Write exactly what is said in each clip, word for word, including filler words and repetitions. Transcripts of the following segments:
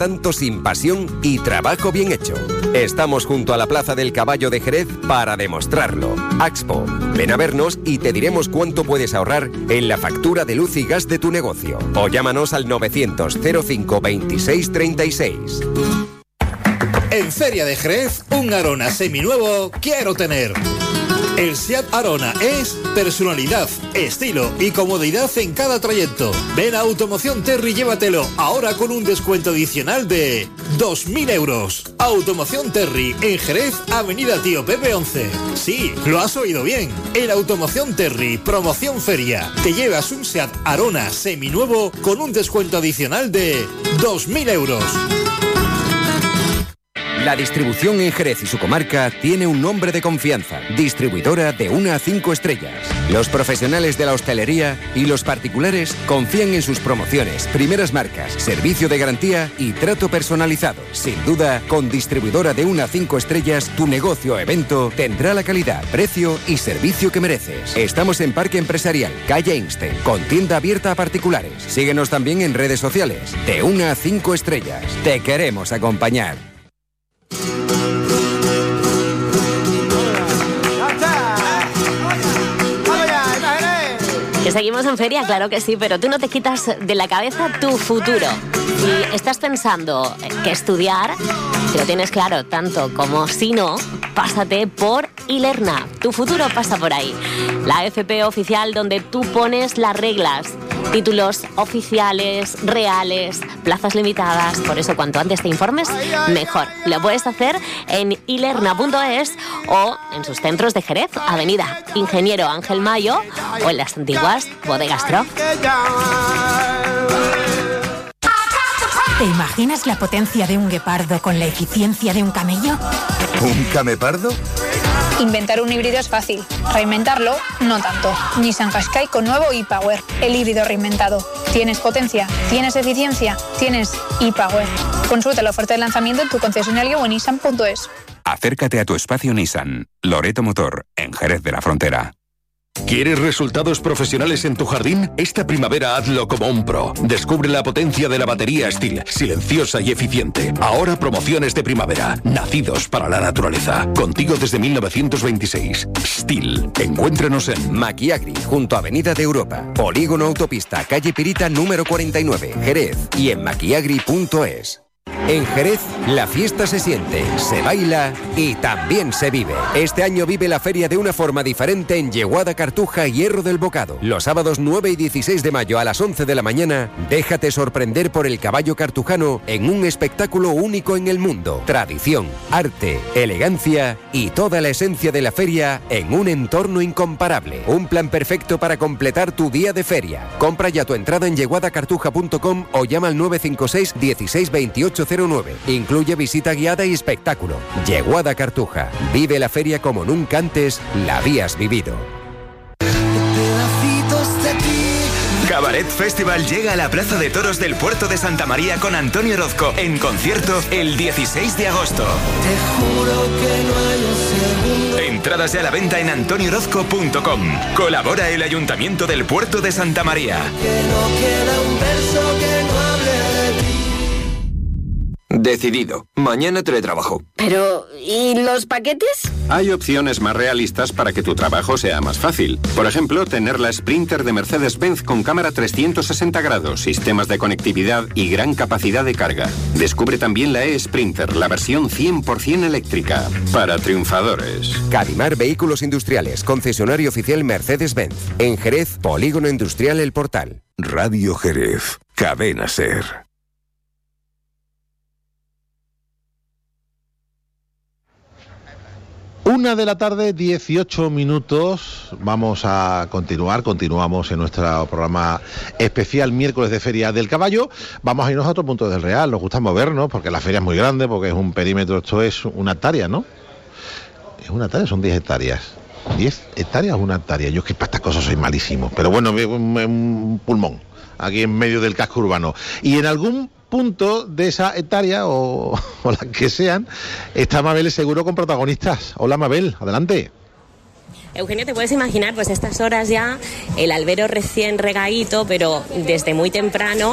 tanto sin pasión y trabajo bien hecho. Estamos junto a la Plaza del Caballo de Jerez para demostrarlo. Axpo, ven a vernos y te diremos cuánto puedes ahorrar en la factura de luz y gas de tu negocio. O llámanos al novecientos cero cinco veintiséis treinta y seis. En Feria de Jerez, un Arona seminuevo quiero tener. El SEAT Arona es personalidad, estilo y comodidad en cada trayecto. Ven a Automoción Terry y llévatelo ahora con un descuento adicional de dos mil euros. Automoción Terry en Jerez, Avenida Tío Pepe once. Sí, lo has oído bien. En Automoción Terry, promoción feria, te llevas un SEAT Arona seminuevo con un descuento adicional de dos mil euros. La distribución en Jerez y su comarca tiene un nombre de confianza. Distribuidora de una a cinco estrellas. Los profesionales de la hostelería y los particulares confían en sus promociones, primeras marcas, servicio de garantía y trato personalizado. Sin duda, con distribuidora de una a cinco estrellas, tu negocio o evento tendrá la calidad, precio y servicio que mereces. Estamos en Parque Empresarial, calle Einstein, con tienda abierta a particulares. Síguenos también en redes sociales. De una a cinco estrellas. Te queremos acompañar. Que seguimos en feria, claro que sí, pero tú no te quitas de la cabeza tu futuro. Si estás pensando qué estudiar, si lo tienes claro tanto como si no, pásate por Ilerna. Tu futuro pasa por ahí. La F P oficial donde tú pones las reglas. Títulos oficiales, reales, plazas limitadas. Por eso, cuanto antes te informes, mejor. Lo puedes hacer en ilerna punto es o en sus centros de Jerez, Avenida Ingeniero Ángel Mayo o en las antiguas Bodegas Troc. ¿Te imaginas la potencia de un guepardo con la eficiencia de un camello? ¿Un camepardo? Inventar un híbrido es fácil, reinventarlo no tanto. Nissan Qashqai con nuevo e-Power, el híbrido reinventado. ¿Tienes potencia? ¿Tienes eficiencia? ¿Tienes e-Power? Consulta la oferta de lanzamiento en tu concesionario o en nissan punto es. Acércate a tu espacio Nissan, Loreto Motor, en Jerez de la Frontera. ¿Quieres resultados profesionales en tu jardín? Esta primavera hazlo como un pro. Descubre la potencia de la batería Stihl, silenciosa y eficiente. Ahora promociones de primavera, nacidos para la naturaleza. Contigo desde mil novecientos veintiséis. Stihl. Encuéntranos en Maquiagri, junto a Avenida de Europa. Polígono Autopista, calle Pirita número cuarenta y nueve, Jerez. Y en maquiagri punto es. En Jerez, la fiesta se siente, se baila y también se vive. Este año vive la feria de una forma diferente en Yeguada, Cartuja y Hierro del Bocado. Los sábados nueve y dieciséis de mayo a las once de la mañana, déjate sorprender por el caballo cartujano en un espectáculo único en el mundo. Tradición, arte, elegancia y toda la esencia de la feria en un entorno incomparable. Un plan perfecto para completar tu día de feria. Compra ya tu entrada en yeguada cartuja punto com o llama al nueve cinco seis, dieciséis veintiocho cero nueve. Incluye visita guiada y espectáculo. Yeguada Cartuja. Vive la feria como nunca antes la habías vivido. Cabaret Festival llega a la Plaza de Toros del Puerto de Santa María con Antonio Orozco en concierto el dieciséis de agosto. Te juro que no hay un segundo. Entradas ya a la venta en antonio orozco punto com. Colabora el Ayuntamiento del Puerto de Santa María. Que no queda un verso que no hable de ti. Decidido. Mañana teletrabajo. Pero, ¿y los paquetes? Hay opciones más realistas para que tu trabajo sea más fácil. Por ejemplo, tener la Sprinter de Mercedes-Benz con cámara trescientos sesenta grados, sistemas de conectividad y gran capacidad de carga. Descubre también la E-Sprinter, la versión cien por ciento eléctrica. Para triunfadores. Cadimar Vehículos Industriales, concesionario oficial Mercedes-Benz. En Jerez, Polígono Industrial El Portal. Radio Jerez. Cadena Ser. Una de la tarde, dieciocho minutos. Vamos a continuar, continuamos en nuestro programa especial miércoles de Feria del Caballo. Vamos a irnos a otro punto del Real. Nos gusta movernos porque la feria es muy grande, porque es un perímetro, esto es una hectárea, ¿no? Es una hectárea, son diez hectáreas. ¿diez hectáreas o una hectárea? Yo es que para estas cosas soy malísimo. Pero bueno, un, un pulmón, aquí en medio del casco urbano. Y en algún punto de esa hectárea o, o las que sean, está Mabel seguro con protagonistas. Hola Mabel, adelante. Eugenio, te puedes imaginar, pues estas horas ya, el albero recién regadito, pero desde muy temprano,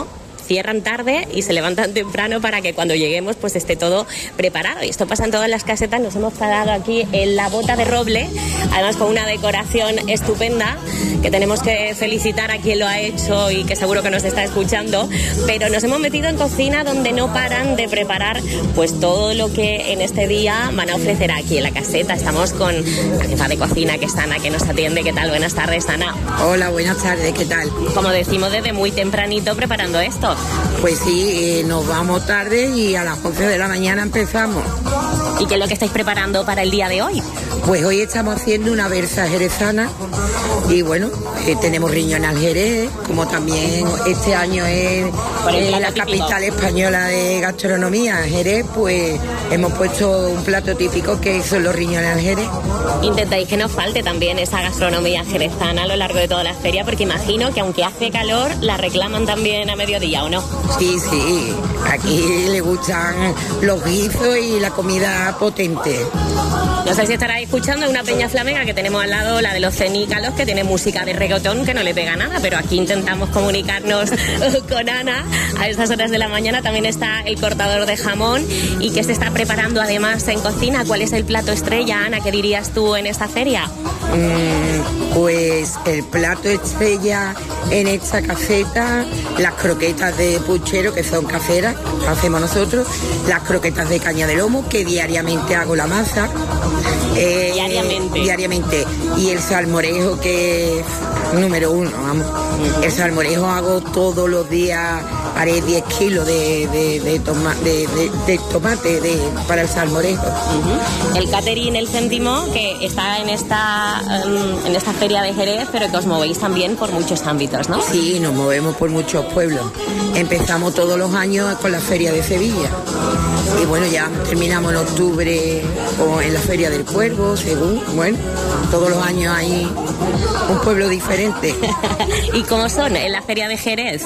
cierran tarde y se levantan temprano para que cuando lleguemos pues esté todo preparado. Y esto pasa en todas las casetas. Nos hemos parado aquí en la Bota de Roble, además con una decoración estupenda, que tenemos que felicitar a quien lo ha hecho y que seguro que nos está escuchando. Pero nos hemos metido en cocina, donde no paran de preparar pues todo lo que en este día van a ofrecer aquí en la caseta. Estamos con la jefa de cocina, que es Ana, que nos atiende. ¿Qué tal? Buenas tardes, Ana. Hola, buenas tardes, ¿qué tal? Como decimos, desde muy tempranito preparando esto. Pues sí, eh, nos vamos tarde y a las once de la mañana empezamos. ¿Y qué es lo que estáis preparando para el día de hoy? Pues hoy estamos haciendo una berza jerezana y bueno, eh, tenemos riñón al Jerez, como también este año es eh, la capital española de gastronomía, Jerez, pues hemos puesto un plato típico que son los riñones al Jerez. Intentáis que no falte también esa gastronomía jerezana a lo largo de toda la feria, porque imagino que aunque hace calor, la reclaman también a mediodía, ¿o no? Sí, sí, aquí le gustan los guisos y la comida potente. No sé si estaráis escuchando una peña flamenca que tenemos al lado, la de los Cenícalos, que tiene música de reggaetón que no le pega nada, pero aquí intentamos comunicarnos con Ana a estas horas de la mañana. También está el cortador de jamón. ¿Y qué se está preparando además en cocina? ¿Cuál es el plato estrella, Ana? ¿Qué dirías tú en esta feria? Mm, pues el plato estrella en esta caseta, las croquetas de puchero, que son caseras, hacemos nosotros, las croquetas de caña de lomo, que diariamente hago la masa. Eh, diariamente. Diariamente. Y el salmorejo, que es número uno, vamos. El salmorejo hago todos los días, haré diez kilos de, de, de, toma, de, de, de tomate de, para el salmorejo. Uh-huh. El catering, el céntimo, que está en esta, um, en esta feria de Jerez, pero que os movéis también por muchos ámbitos, ¿no? Sí, nos movemos por muchos pueblos. Empezamos todos los años con la feria de Sevilla. Y bueno, ya terminamos en octubre o en la Feria del Cuervo, según, bueno, todos los años hay un pueblo diferente. ¿Y cómo son en la Feria de Jerez?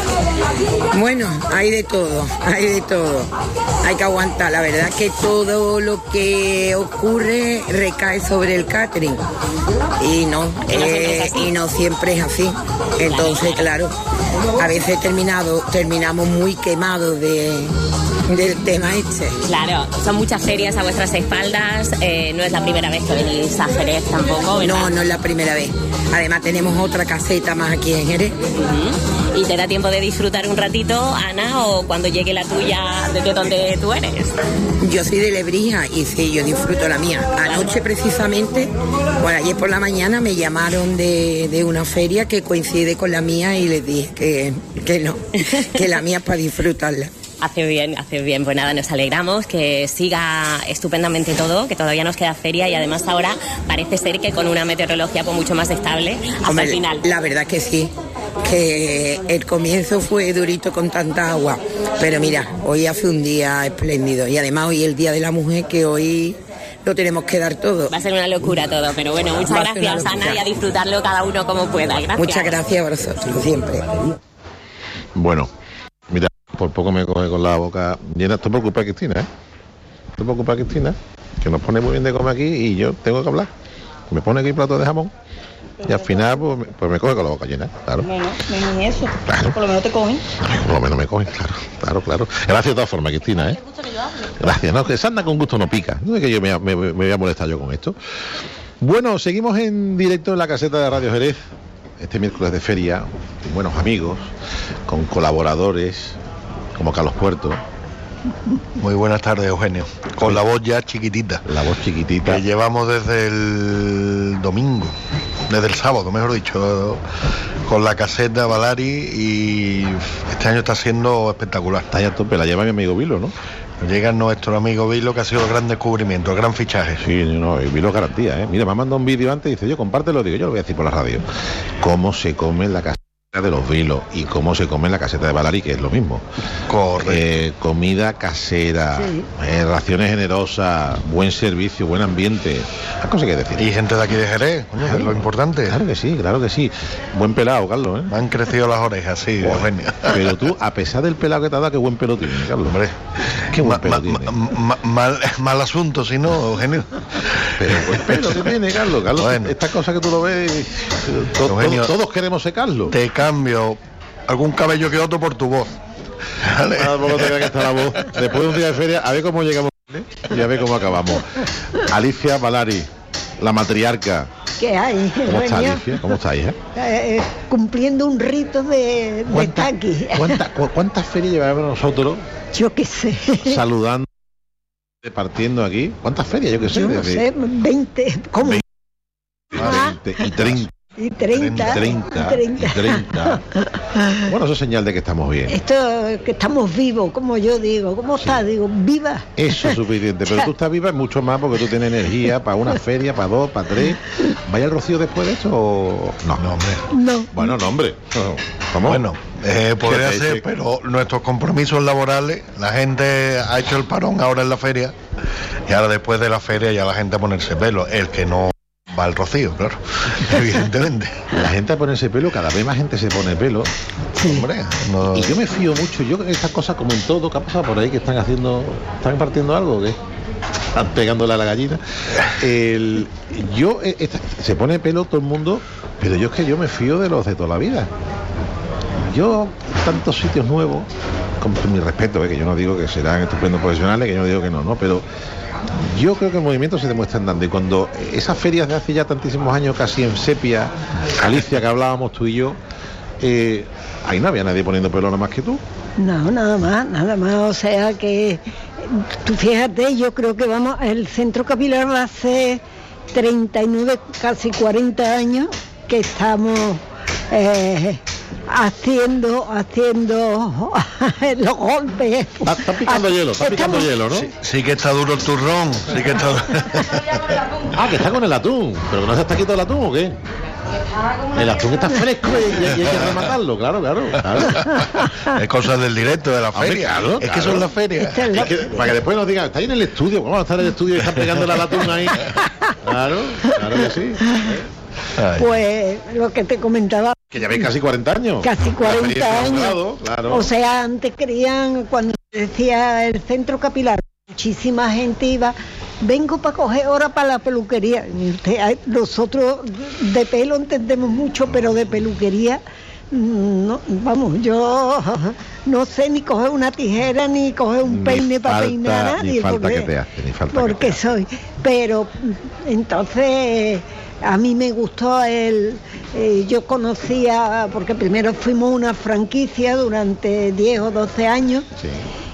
Bueno, hay de todo, hay de todo. Hay que aguantar, la verdad que todo lo que ocurre recae sobre el catering. Y no, eh, y no siempre es así. Entonces, claro, a veces terminado, terminamos muy quemados de... del tema este. Claro, son muchas ferias a vuestras espaldas, eh, no es la primera vez que venís a Jerez tampoco, ¿verdad? No, no es la primera vez. Además tenemos otra caseta más aquí en Jerez. Uh-huh. ¿Y te da tiempo de disfrutar un ratito, Ana, o cuando llegue la tuya desde donde tú eres? Yo soy de Lebrija y sí, yo disfruto la mía. Anoche precisamente, bueno, ayer por la mañana me llamaron de, de una feria que coincide con la mía y les dije que, que no, que la mía es para disfrutarla. Hace bien, hace bien. Pues nada, nos alegramos, que siga estupendamente todo, que todavía nos queda feria y además ahora parece ser que con una meteorología pues mucho más estable hasta Hombre, el final. La verdad que sí, que el comienzo fue durito con tanta agua, pero mira, hoy hace un día espléndido y además hoy es el Día de la Mujer, que hoy lo tenemos que dar todo. Va a ser una locura todo, pero bueno, muchas gracias, Ana, y a disfrutarlo cada uno como pueda. Gracias. Muchas gracias a vosotros, siempre. Bueno, mira, por poco me coge con la boca llena. Estoy preocupada, Cristina, ¿eh? Estoy preocupada, Cristina, que nos pone muy bien de comer aquí y yo tengo que hablar. Me pone aquí plato de jamón y al final pues, pues me coge con la boca llena, claro. Bueno, ni eso. Claro. Por lo menos te cogen. Por lo menos me cogen, claro, claro, claro. Gracias de todas formas, Cristina, ¿eh? Gracias, no, que se anda con gusto no pica. No es que yo me, me, me voy a molestar yo con esto. Bueno, seguimos en directo en la caseta de Radio Jerez, este miércoles de feria, con buenos amigos, con colaboradores como Carlos Puerto. Muy buenas tardes, Eugenio. Con la voz ya chiquitita. La voz chiquitita. Que llevamos desde el domingo, desde el sábado, mejor dicho, con la caseta Valari, y este año está siendo espectacular. Está ya a tope, la lleva mi amigo Vilo, ¿no? Llega nuestro amigo Vilo, que ha sido el gran descubrimiento, el gran fichaje. Sí, no, y Vilo garantía, ¿eh? Mira, me ha mandado un vídeo antes y dice, yo compártelo, digo, yo lo voy a decir por la radio. ¿Cómo se come en la caseta de los Vilos y cómo se come en la caseta de Valari, que es lo mismo? Correcto. Eh, comida casera, sí. eh, raciones generosas, buen servicio, buen ambiente. Hay cosas que decir. Y gente de aquí de Jerez, coño, claro, es lo importante. Claro que sí, claro que sí. Buen pelado, Carlos, ¿eh? Me han crecido las orejas, sí, oh, Eugenio. Pero tú, a pesar del pelado que te ha dado, qué buen pelo tienes, Carlos. Hombre, qué buen ma, pelo ma, tiene. Ma, mal, mal asunto, si no, Eugenio. Pero buen pelo que tiene, Carlos. Carlos, bueno, esta cosa que tú lo ves, to, Eugenio, todos, todos queremos secarlo. Te cambio algún cabello que otro por tu voz. Vale. Ah, poco te que está la voz. Después de un día de feria, a ver cómo llegamos y a ver cómo acabamos. Alicia Valari, la matriarca. ¿Qué hay? ¿Cómo está, Alicia? ¿Cómo estáis? Eh? Eh, cumpliendo un rito de, de estar aquí. ¿cuánta, cu ¿Cuántas ferias llevamos nosotros? Yo qué sé. Saludando, partiendo aquí. ¿Cuántas ferias? Yo qué sé. Yo no desde... sé, veinte. ¿Cómo? veinte, ah. veinte y treinta. Y treinta. Y treinta. treinta. Y treinta. Bueno, eso es señal de que estamos bien. Esto, que estamos vivos, como yo digo. ¿Cómo sí. estás? Digo, viva. Eso es suficiente. Pero tú estás viva mucho más porque tú tienes energía para una feria, para dos, para tres. ¿Vaya el Rocío después de esto o...? No, no, hombre. No. Bueno, no, hombre. ¿Cómo? Bueno, eh, podría ser, pero nuestros compromisos laborales, la gente ha hecho el parón ahora en la feria y ahora después de la feria ya la gente a ponerse pelo. El que no... va al Rocío, claro, evidentemente. La gente a ponerse pelo, cada vez más gente se pone pelo. Sí. Hombre, no... Y yo me fío mucho, yo estas cosas como en todo, ¿qué ha pasado por ahí? Que están haciendo, están partiendo algo, ¿qué? Están pegándole a la gallina. El, yo, esta, se pone pelo todo el mundo, pero yo es que yo me fío de los de toda la vida. Yo, tantos sitios nuevos, con mi respeto, ¿eh? Que yo no digo que serán estupendos profesionales, que yo no digo que no, ¿no? Pero yo creo que el movimiento se demuestra andando y cuando esas ferias de hace ya tantísimos años, casi en sepia, Alicia, que hablábamos tú y yo, eh, ahí no había nadie poniendo pelo nada más que tú. No, nada más, nada más, o sea que tú fíjate, yo creo que vamos, el Centro Capilar hace treinta y nueve, casi cuarenta años que estamos eh, haciendo, haciendo los golpes. Está, está picando hielo, está picando Estamos... hielo, ¿no? Sí, sí que está duro el turrón, sí que está. Ah, que está con el atún, pero que no se está quitando el atún, ¿o qué? El atún está fresco y, y hay que rematarlo, claro, claro, claro. Es cosa del directo, de la Hombre, feria. claro, es claro. que son las ferias. Es Es que, para que después nos digan, está ahí en el estudio, vamos a estar en el estudio y está pegándole al atún ahí. Claro, claro que sí. Ay. Pues lo que te comentaba. Que ya veis casi cuarenta años. Casi cuarenta años. Grado, claro. O sea, antes querían, cuando decía el Centro Capilar, muchísima gente iba, vengo para coger hora para la peluquería. Y usted, ay, nosotros de pelo entendemos mucho, pero de peluquería, no, vamos, yo no sé ni coger una tijera, ni coger un Ni peine para falta- peinar a nadie. Ni falta porque, que te hace, ni falta porque que te hace. soy. Pero entonces... A mí me gustó el, eh, yo conocía, porque primero fuimos una franquicia durante diez o doce años, Sí.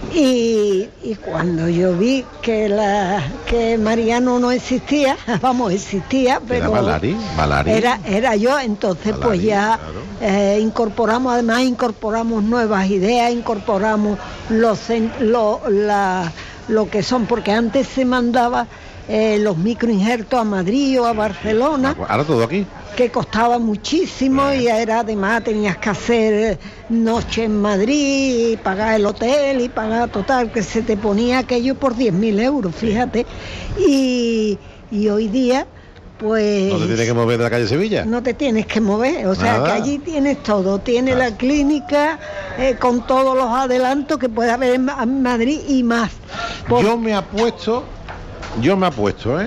y, y cuando yo vi que la que Mariano no existía, vamos, existía, pero ¿Era Valari? Valari. era, era yo, entonces Valari, pues ya claro. eh, incorporamos, además incorporamos nuevas ideas, incorporamos los, cen- lo, la, lo que son, porque antes se mandaba... Eh, los microinjertos a Madrid o a Barcelona, Ahora todo aquí. que costaba muchísimo y era además tenías que hacer noche en Madrid y pagar el hotel y pagar total, que se te ponía aquello por diez mil euros, fíjate. Y, y hoy día, pues... ¿No te tienes que mover de la calle Sevilla? No te tienes que mover, o sea Nada. que allí tienes todo, tienes la clínica eh, con todos los adelantos que puede haber en, Ma- en Madrid y más. Por- Yo me apuesto, yo me apuesto, ¿eh?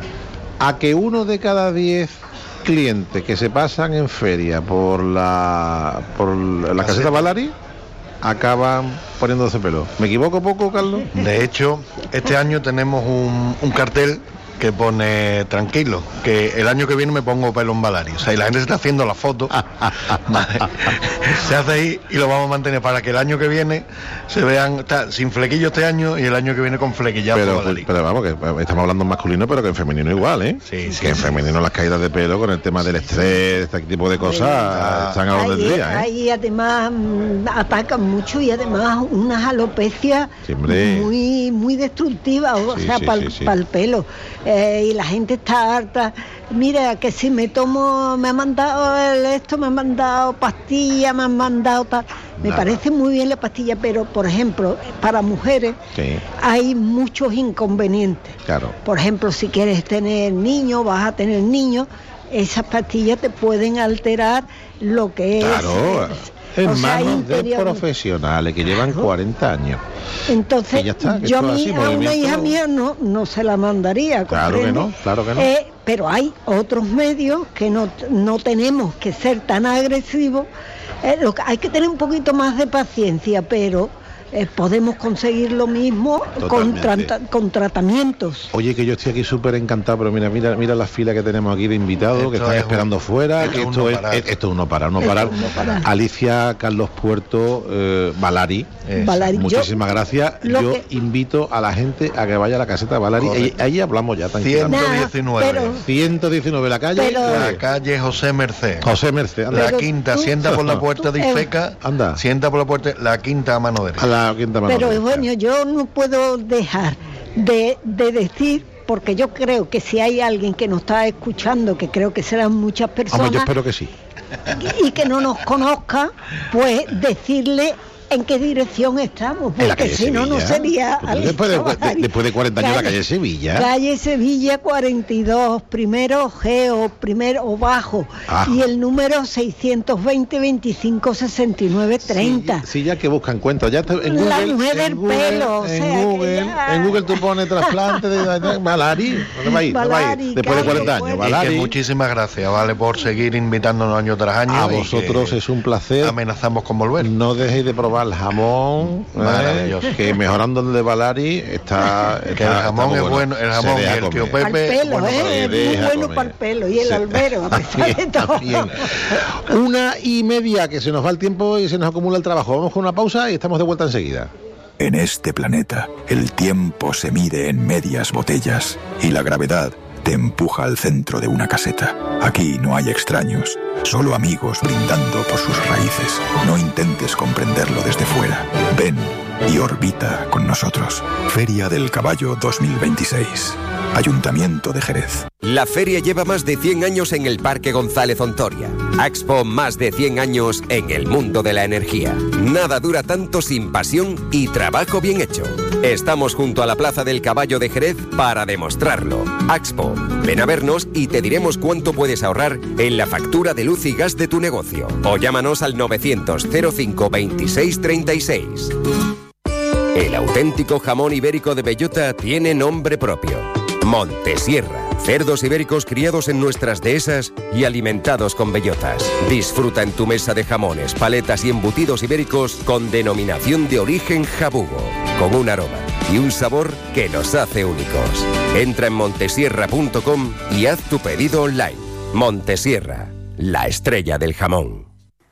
A que uno de cada diez clientes que se pasan en feria por la por la caseta Valari acaban poniéndose pelo. ¿Me equivoco poco, Carlos? De hecho, este año tenemos un, un cartel que pone tranquilo, que el año que viene me pongo pelo en Valari. O sea, y la gente se está haciendo la foto. Vale. Se hace ahí y lo vamos a mantener para que el año que viene se vean está, sin flequillo este año y el año que viene con flequillazo Pero, Valari. pero vamos, que estamos hablando en masculino, pero que en femenino igual, ¿eh? Sí, sí, que en sí. femenino las caídas de pelo con el tema del estrés, este tipo de cosas, Ah, están a orden del Ahí, día, ¿eh? ahí además mm, atacan mucho y además unas alopecias Sí, hombre. muy muy destructivas, o Sí, sea, sí, para sí, sí. el pelo. Eh, y la gente está harta. Mira, que si me tomo, me han mandado el esto, me han mandado pastillas, me han mandado tal. Me Nada. parece muy bien la pastilla, pero por ejemplo, para mujeres Sí, hay muchos inconvenientes. claro. Por ejemplo, si quieres tener niños, vas a tener niños, esas pastillas te pueden alterar lo que es... Claro, eh, en o sea, manos de interior- profesionales que llevan cuarenta años. Entonces, Y ya está, que yo a, esto es mí, así, a una movimiento- hija mía no, no se la mandaría, Claro que ¿comprende? no, claro que no. Eh, pero hay otros medios que no, no tenemos que ser tan agresivos. Eh, lo que, hay que tener un poquito más de paciencia, pero eh, podemos conseguir lo mismo con, tra- con tratamientos. Oye, que yo estoy aquí súper encantado, pero mira, mira, mira la fila que tenemos aquí de invitados, esto que están esperando un, fuera, que esto es, es, esto es uno parar, no parar. parar. Alicia Carlos Puerto, eh, Valari, Valari, muchísimas yo, gracias. Yo que... invito a la gente a que vaya a la caseta Valari, ahí, ahí hablamos ya tranquilamente. ciento diecinueve. Pero, ciento diecinueve la calle. Pero, la calle José Merced. José Merced, anda. La pero quinta, tú, sienta por la puerta de Ifeca, anda. Sienta por la puerta, la quinta a mano derecha. A la quinta mano pero derecha. Eugenio, yo no puedo dejar de, de decir, porque yo creo que si hay alguien que nos está escuchando, que creo que serán muchas personas. Hombre, yo espero que sí. Y que no nos conozca, pues decirle en qué dirección estamos, porque si no, no sería... Después de, de, después de cuarenta años calle, la calle Sevilla. Calle Sevilla cuarenta y dos, primero G o primero o bajo, ah. y el número seiscientos veinte, veinticinco, sesenta y nueve, treinta. Sí, sí, ya que buscan cuentos. Ya está en Google, la mujer del Google, pelo, en, o sea, Google, ya... en Google tú pones trasplante de, de Valari, ¿dónde va a ir? Valari, después de cuarenta años, Valari. Y que muchísimas gracias, vale, por seguir invitándonos año tras año. A vosotros es un placer. Amenazamos con volver. No dejéis de probar el jamón. Maravilloso. Eh, que mejorando el de Valari está, está que el jamón es bueno, el jamón y el tío Pepe al pelo, bueno, eh, muy bueno comer. Para el pelo y el sí. albero, a pesar de todo. Bien. Una y media, que se nos va el tiempo y se nos acumula el trabajo. Vamos con una pausa y estamos de vuelta enseguida. En este planeta, el tiempo se mide en medias botellas y la gravedad te empuja al centro de una caseta. Aquí no hay extraños, solo amigos brindando por sus raíces. No intentes comprenderlo desde fuera. Ven y orbita con nosotros. Feria del Caballo dos mil veintiséis. Ayuntamiento de Jerez. La feria lleva más de cien años en el Parque González Ontoria. Axpo, más de cien años en el mundo de la energía. Nada dura tanto sin pasión y trabajo bien hecho. Estamos junto a la Plaza del Caballo de Jerez para demostrarlo. Axpo, ven a vernos y te diremos cuánto puedes ahorrar en la factura de luz y gas de tu negocio. O llámanos al novecientos cero cinco veintiséis treinta y seis. El auténtico jamón ibérico de bellota tiene nombre propio. Montesierra. Cerdos ibéricos criados en nuestras dehesas y alimentados con bellotas. Disfruta en tu mesa de jamones, paletas y embutidos ibéricos con denominación de origen jabugo, con un aroma y un sabor que los hace únicos. Entra en montesierra punto com y haz tu pedido online. Montesierra, la estrella del jamón.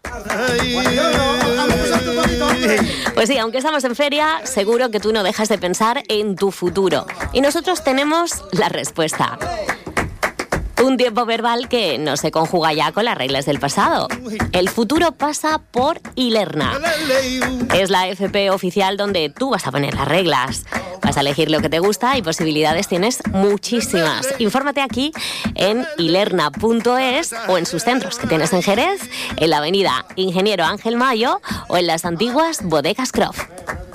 Pues sí, aunque estamos en feria, seguro que tú no dejas de pensar en tu futuro. Y nosotros tenemos la respuesta. Un tiempo verbal que no se conjuga ya con las reglas del pasado. El futuro pasa por Ilerna. Es la F P oficial donde tú vas a poner las reglas. Vas a elegir lo que te gusta y posibilidades tienes muchísimas. Infórmate aquí en ilerna punto es o en sus centros que tienes en Jerez, en la avenida Ingeniero Ángel Mayo o en las antiguas Bodegas Croft.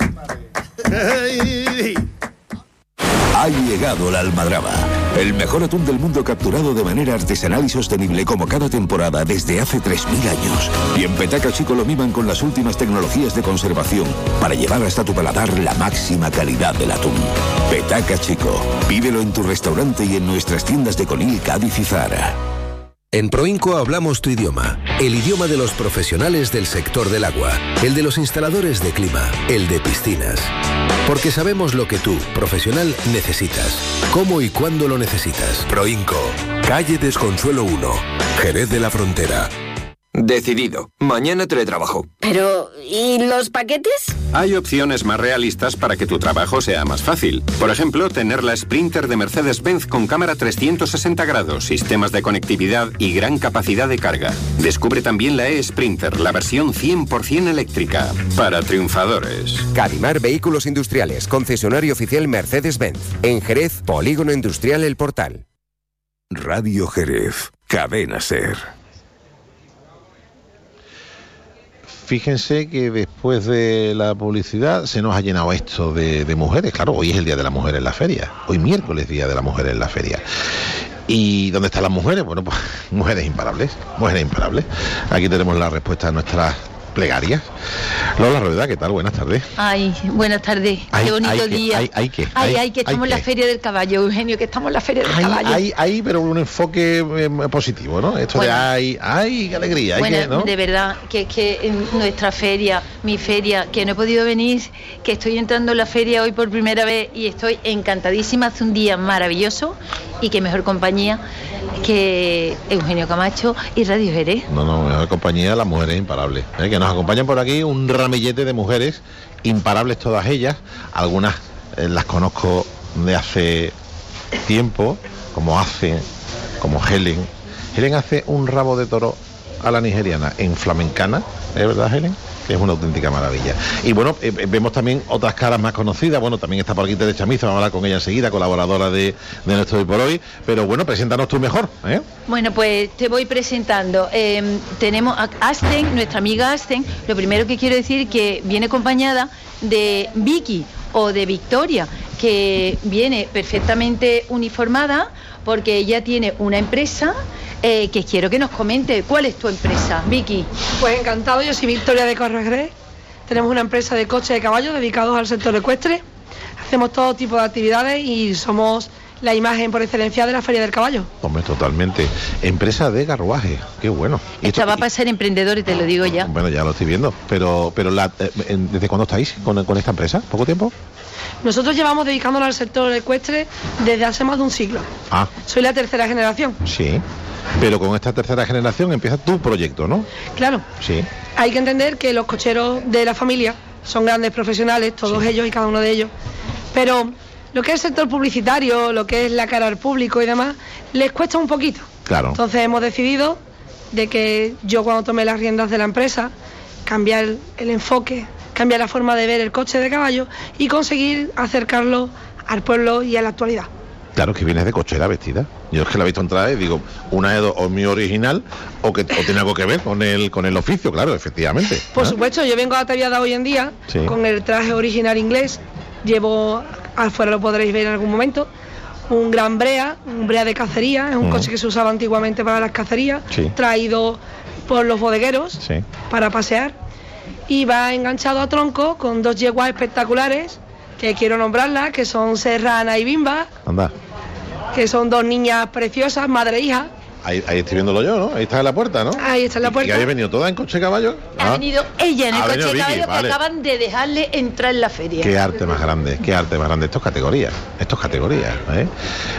Ha llegado la almadraba, el mejor atún del mundo capturado de manera artesanal y sostenible como cada temporada desde hace tres mil años. Y en Petaca Chico lo miman con las últimas tecnologías de conservación para llevar hasta tu paladar la máxima calidad del atún. Petaca Chico, pídelo en tu restaurante y en nuestras tiendas de Conil, Cádiz y Zara. En Proinco hablamos tu idioma, el idioma de los profesionales del sector del agua, el de los instaladores de clima, el de piscinas. Porque sabemos lo que tú, profesional, necesitas, cómo y cuándo lo necesitas. Proinco, calle Desconsuelo uno, Jerez de la Frontera. Decidido. Mañana teletrabajo. Pero, ¿y los paquetes? Hay opciones más realistas para que tu trabajo sea más fácil. Por ejemplo, tener la Sprinter de Mercedes-Benz con cámara trescientos sesenta grados, sistemas de conectividad y gran capacidad de carga. Descubre también la E-Sprinter, la versión cien por ciento eléctrica. Para triunfadores. Cadimar Vehículos Industriales, concesionario oficial Mercedes-Benz. En Jerez, Polígono Industrial El Portal. Radio Jerez, Cadena Ser. Fíjense que después de la publicidad se nos ha llenado esto de, de mujeres. Claro, hoy es el Día de la Mujer en la feria. Hoy miércoles Día de la Mujer en la feria. ¿Y dónde están las mujeres? Bueno, pues mujeres imparables. Mujeres imparables. Aquí tenemos la respuesta a nuestras plegarias. Lola Rueda, ¿qué tal? Buenas tardes. Ay, buenas tardes. Ay, qué bonito ay, que, día. Ay, ay, que, ay, ay, ay, que estamos ay, en la que. Feria del Caballo, Eugenio, que estamos en la Feria del Hay, Caballo. hay, hay, pero un enfoque eh, positivo, ¿no? Esto Bueno. de ay, ay, qué alegría. Hay Bueno, que, ¿no? de verdad, que es que en nuestra feria, mi feria, que no he podido venir, que estoy entrando en la feria hoy por primera vez y estoy encantadísima, hace un día maravilloso y qué mejor compañía que Eugenio Camacho y Radio Jerez. No, no, mejor compañía, las mujeres imparables. ¿eh? Que nos acompañan por aquí un ramillete de mujeres, imparables todas ellas. Algunas eh, las conozco de hace tiempo, como hace, como Helen. Helen hace un rabo de toro a la nigeriana en flamencana, ¿es verdad, Helen? Que es una auténtica maravilla. Y bueno, eh, vemos también otras caras más conocidas. Bueno, también está por aquí Tere Chamizo, vamos a hablar con ella enseguida, colaboradora de, de nuestro Hoy por Hoy. Pero bueno, preséntanos tú mejor, ¿eh? Bueno, pues te voy presentando. Eh, tenemos a Asten, nuestra amiga Asten. Lo primero que quiero decir que viene acompañada de Vicky o de Victoria, que viene perfectamente uniformada porque ella tiene una empresa eh, que quiero que nos comente. ¿Cuál es tu empresa, Vicky? Pues encantado, yo soy Victoria de Corregre. Tenemos una empresa de coches de caballos dedicados al sector ecuestre. Hacemos todo tipo de actividades y somos la imagen por excelencia de la Feria del Caballo. Hombre, totalmente. Empresa de carruaje, qué bueno. Y Esta esto- va para ser emprendedor y te lo digo ya. Bueno, ya lo estoy viendo. Pero, pero la, eh, en- ¿desde cuándo estáis con, con esta empresa? ¿Poco tiempo? Nosotros llevamos dedicándonos al sector ecuestre desde hace más de un siglo. Ah, Soy la tercera generación. sí. Pero con esta tercera generación empieza tu proyecto, ¿no? Claro, Sí. hay que entender que los cocheros de la familia son grandes profesionales, todos ellos y cada uno de ellos. Pero lo que es el sector publicitario, lo que es la cara al público y demás, les cuesta un poquito. Claro. Entonces hemos decidido de que yo, cuando tomé las riendas de la empresa, cambiar el, el enfoque, cambiar la forma de ver el coche de caballo y conseguir acercarlo al pueblo y a la actualidad. Claro, que vienes de cochera vestida. Yo es que la he visto entrar y digo, una de dos, o es muy original o que o tiene algo que ver con el con el oficio, claro, efectivamente. Por ¿Ah? supuesto, yo vengo ataviada hoy en día Sí. con el traje original inglés. Llevo, afuera lo podréis ver en algún momento, un gran brea, un brea de cacería. Es un Mm. coche que se usaba antiguamente para las cacerías, Sí. traído por los bodegueros Sí. para pasear. Y va enganchado a tronco con dos yeguas espectaculares, que quiero nombrarlas, que son Serrana y Bimba, Anda. que son dos niñas preciosas, madre e hija. Ahí, ahí estoy viéndolo yo, ¿no? Ahí está en la puerta, ¿no? Ahí está en la ¿Y puerta. que había venido toda en coche caballo? Ha Ah, venido ella en el Ha coche venido de Vicky, caballo vale. que acaban de dejarle entrar en la feria. Qué arte más grande, qué arte más grande. Esto es categoría, esto es categoría, ¿eh?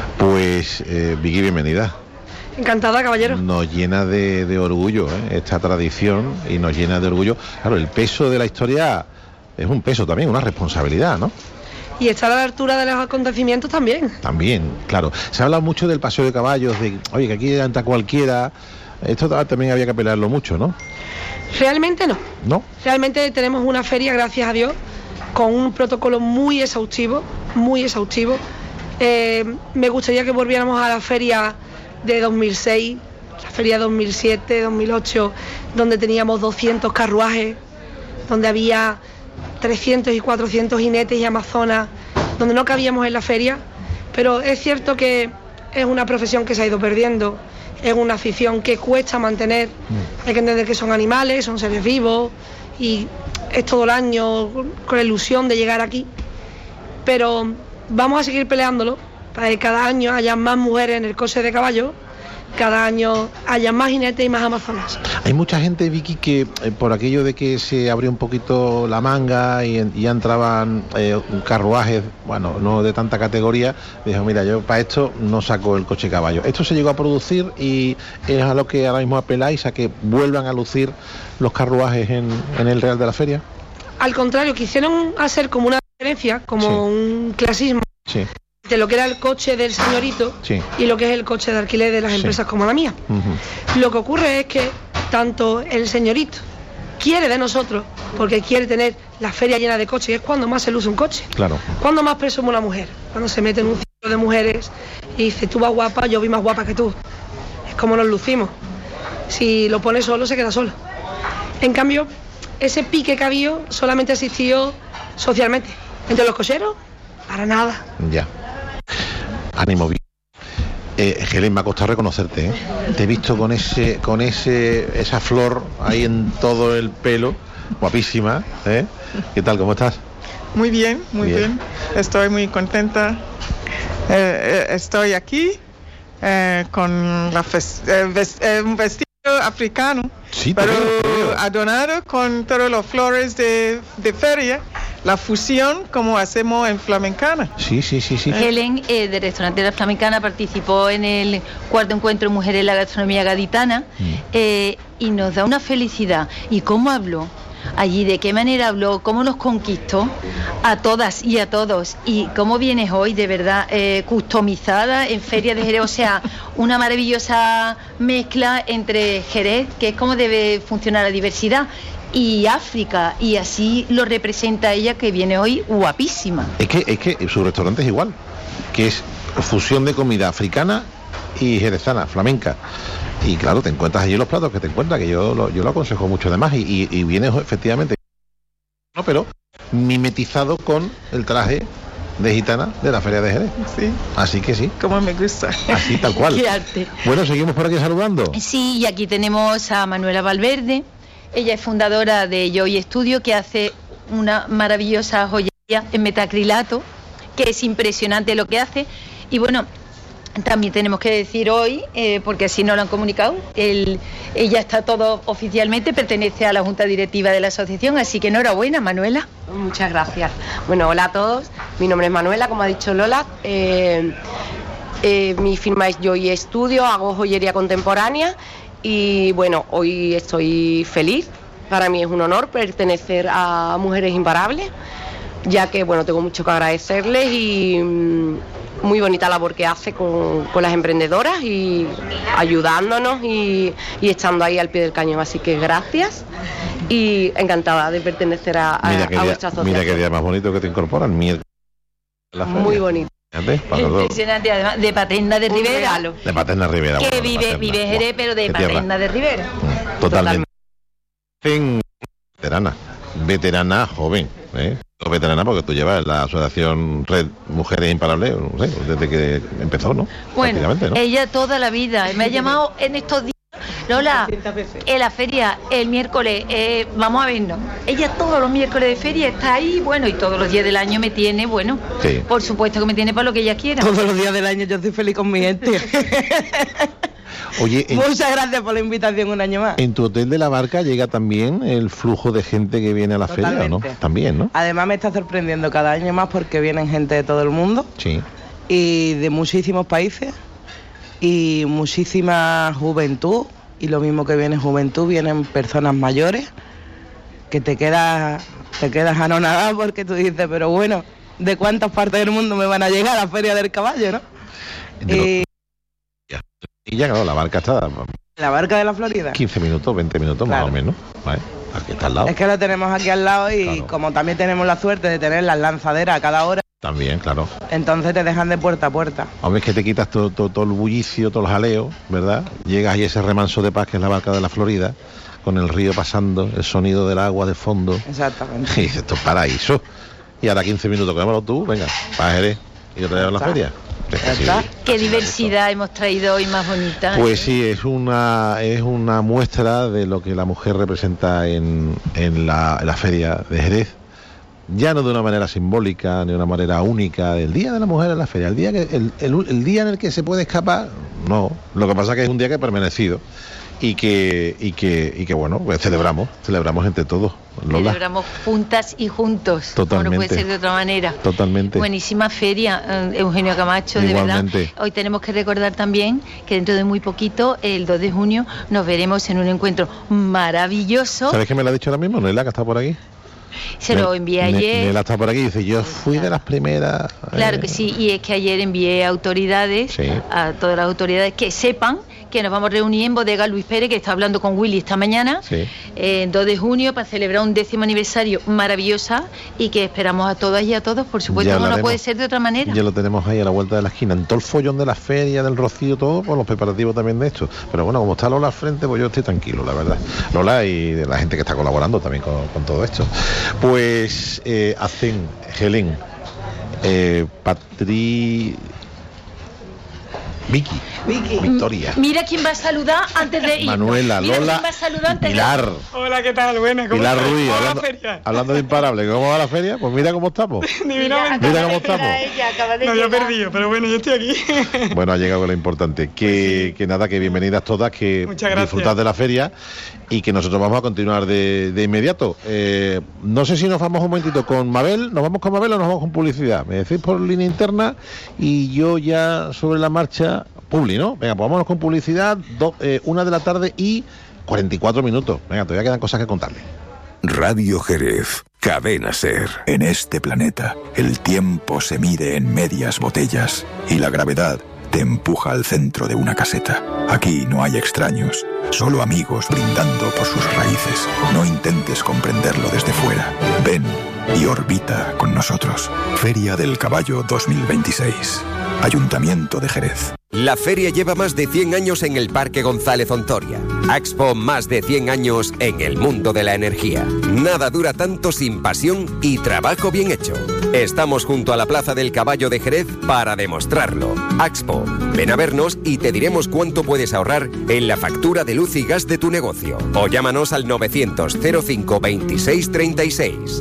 Pues, eh, Vicky, bienvenida. Encantada, caballero. Nos llena de, de orgullo, ¿eh? Esta tradición, y nos llena de orgullo. Claro, el peso de la historia es un peso también, una responsabilidad, ¿no? Y estar a la altura de los acontecimientos también. También, claro. Se ha hablado mucho del paseo de caballos, de, oye, que aquí entra cualquiera. Esto ta- también había que pelearlo mucho, ¿no? Realmente no. ¿No? Realmente tenemos una feria, gracias a Dios, con un protocolo muy exhaustivo, muy exhaustivo. Eh, me gustaría que volviéramos a la feria de dos mil seis, la feria dos mil siete, dos mil ocho, donde teníamos doscientos carruajes, donde había trescientos y cuatrocientos jinetes y amazonas, donde no cabíamos en la feria. Pero es cierto que es una profesión que se ha ido perdiendo, es una afición que cuesta mantener. Hay que entender que son animales, son seres vivos y es todo el año con la ilusión de llegar aquí. Pero vamos a seguir peleándolo para que cada año haya más mujeres en el coche de caballo, cada año haya más jinetes y más amazonas. Hay mucha gente, Vicky, que eh, por aquello de que se abrió un poquito la manga y, en- y ya entraban eh, carruajes, bueno, no de tanta categoría, dijo, mira, yo para esto no saco el coche caballo. Esto se llegó a producir y es a lo que ahora mismo apeláis, a que vuelvan a lucir los carruajes en, en el Real de la Feria. Al contrario, quisieron hacer como una diferencia, como Sí. un clasismo Sí, de lo que era el coche del señorito sí. y lo que es el coche de alquiler de las Sí. empresas como la mía. Ujú. Lo que ocurre es que tanto el señorito quiere de nosotros, porque quiere tener la feria llena de coches, y es cuando más se luce un coche. Claro. Cuando más presume una mujer, cuando se mete en un círculo de mujeres y dice, tú vas guapa, yo vi más guapa que tú. Es como nos lucimos. Si lo pone solo, se queda solo. En cambio, ese pique que ha habido solamente ha existido socialmente. Entre los cocheros, para nada. Ya. Ánimo, Vicky. Eh, Helen, me ha costado reconocerte, ¿eh? Te he visto con ese, con ese, esa flor ahí en todo el pelo, guapísima, ¿eh? ¿Qué tal? ¿Cómo estás? Muy bien, muy bien. bien. Estoy muy contenta. Eh, eh, estoy aquí eh, con la fes- eh, ves- eh, un vestido africano, sí, pero te veo. adornado con todas las flores de, de feria. La fusión como hacemos en Flamencana. Sí, sí, sí, sí. Helen, eh, de Restaurante de la Flamencana, participó en el cuarto encuentro Mujeres en la Gastronomía Gaditana mm. eh, y nos da una felicidad. ¿Y cómo habló? Allí, de qué manera habló, cómo nos conquistó a todas y a todos, y cómo vienes hoy, de verdad, eh, customizada en Feria de Jerez, o sea, una maravillosa mezcla entre Jerez, que es como debe funcionar la diversidad, y África, y así lo representa ella, que viene hoy guapísima. Es que, es que su restaurante es igual, que es fusión de comida africana y jerezana, flamenca. Y claro, te encuentras allí los platos que te encuentras, que yo lo, yo lo aconsejo mucho además, y, y, y vienes efectivamente, no, pero mimetizado con el traje de gitana de la Feria de Jerez. Sí. Así que sí. Como me gusta. Así, tal cual. Qué arte. Bueno, seguimos por aquí saludando. Sí, y aquí tenemos a Manuela Valverde. Ella es fundadora de Joy Studio, que hace una maravillosa joyería en metacrilato, que es impresionante lo que hace. Y bueno, también tenemos que decir hoy, eh, porque así no lo han comunicado, el, ella está todo oficialmente, pertenece a la Junta Directiva de la asociación, así que enhorabuena, Manuela. Muchas gracias. Bueno, hola a todos, mi nombre es Manuela, como ha dicho Lola. Eh, eh, mi firma es Joy Studio, hago joyería contemporánea y bueno, hoy estoy feliz. Para mí es un honor pertenecer a Mujeres Imparables, ya que bueno, tengo mucho que agradecerles y mmm, muy bonita labor que hace con, con las emprendedoras y ayudándonos y, y estando ahí al pie del cañón, así que gracias y encantada de pertenecer a, a, mira a día, vuestra asociación. Mira qué día más bonito que te incorporan, miércoles. Muy bonito. Impresionante, además, de Paterna de Rivera. De Paterna Rivera. Que bueno, vive, Paterna. vive Jerez, pero de Paterna de Rivera. Mm, totalmente. Totalmente. Veterana, veterana joven, ¿eh? No veterana porque tú llevas la asociación Red Mujeres Imparables, no sé, desde que empezó, ¿no? Bueno, ¿no? ella toda la vida, me ha llamado en estos días, Lola, en la feria, el miércoles, eh, vamos a vernos. Ella todos los miércoles de feria está ahí, bueno, y todos los días del año me tiene, bueno, sí. Por supuesto que me tiene para lo que ella quiera. Todos los días del año yo estoy feliz con mi gente. Oye, en, muchas gracias por la invitación un año más. ¿En tu hotel de la Barca llega también el flujo de gente que viene a la Totalmente. feria, ¿no? También, ¿no? Además me está sorprendiendo cada año más porque vienen gente de todo el mundo. Sí. Y de muchísimos países y muchísima juventud, y lo mismo que viene juventud, vienen personas mayores que te quedas te quedas anonadado porque tú dices, pero bueno, ¿de cuántas partes del mundo me van a llegar a la Feria del Caballo, no? Y Y ya, claro, la Barca está... La Barca de la Florida. quince minutos, veinte minutos claro. más o menos. ¿Vale? Aquí está al lado. Es que lo tenemos aquí al lado y claro. Como también tenemos la suerte de tener las lanzaderas a cada hora. También, claro. Entonces te dejan de puerta a puerta. Hombre, es que te quitas todo, todo, todo el bullicio, todos los jaleos, ¿verdad? Llegas ahí a ese remanso de paz que es la Barca de la Florida, con el río pasando, el sonido del agua de fondo. Exactamente. Y dices, esto es paraíso. Y ahora quince minutos, quédamelo tú, venga, para Jerez. Y yo te llevo a la feria. Sí, qué diversidad hemos traído hoy más bonita. Pues sí, es una es una muestra de lo que la mujer representa en, en, la, en la feria de Jerez, ya no de una manera simbólica ni de una manera única, el día de la mujer en la feria, el día que el, el, el día en el que se puede escapar, no, lo que pasa es que es un día que ha permanecido y que y que y que bueno, pues celebramos, celebramos entre todos. Lola. Celebramos juntas y juntos. Totalmente. Como no puede ser de otra manera. Totalmente. Buenísima feria, Eugenio Camacho, Igualmente. de verdad. Hoy tenemos que recordar también que dentro de muy poquito, el dos de junio, nos veremos en un encuentro maravilloso. ¿Sabes qué me lo ha dicho ahora mismo? Nela, que está por aquí. Se lo envié ayer. Nela está por aquí y dice, yo fui de las primeras. Claro eh... que sí, y es que ayer envié autoridades, sí. a todas las autoridades que sepan que nos vamos a reunir en Bodega Luis Pérez, que está hablando con Willy esta mañana, sí. eh, dos de junio, para celebrar un décimo aniversario maravillosa y que esperamos a todas y a todos, por supuesto, como no puede ser de otra manera. Ya lo tenemos ahí a la vuelta de la esquina, en todo el follón de la feria, del Rocío, todo, con los preparativos también de esto. Pero bueno, como está Lola al frente, pues yo estoy tranquilo, la verdad. Lola y de la gente que está colaborando también con, con todo esto. Pues eh, hacen, Helen, eh, Patri... Vicky, Vicky. Victoria. Mira quién va a saludar antes de ir. Manuela, Mira Lola, quién va a saludar antes Pilar. de... Hola, ¿qué tal? Buena, ¿cómo Pilar estás? Ruiz, ¿Cómo va la hablando, feria? hablando de imparable. ¿Cómo va la feria? Pues mira cómo estamos. Divinamente. Mira cómo estamos. No había perdido, pero bueno, yo estoy aquí. Bueno, ha llegado lo importante. Que, que nada, que bienvenidas todas, que Muchas gracias. disfrutad de la feria y que nosotros vamos a continuar de, de inmediato. Eh, no sé si nos vamos un momentito con Mabel, ¿nos vamos con Mabel o nos vamos con publicidad? Me decís por línea interna y yo ya sobre la marcha, Publi, ¿no? Venga, pues vámonos con publicidad, do, eh, una de la tarde y cuarenta y cuatro minutos. Venga, todavía quedan cosas que contarle. Radio Jerez, Cadena Ser. En este planeta, el tiempo se mide en medias botellas y la gravedad te empuja al centro de una caseta. Aquí no hay extraños, solo amigos brindando por sus raíces. No intentes comprenderlo desde fuera. Ven y orbita con nosotros. Feria del Caballo dos mil veintiséis. Ayuntamiento de Jerez. La feria lleva más de cien años en el Parque González Ontoria. Axpo, más de cien años en el mundo de la energía. Nada dura tanto sin pasión y trabajo bien hecho. Estamos junto a la Plaza del Caballo de Jerez para demostrarlo. Axpo, ven a vernos y te diremos cuánto puedes ahorrar en la factura de luz y gas de tu negocio. O llámanos al novecientos cero cinco veintiséis treinta y seis.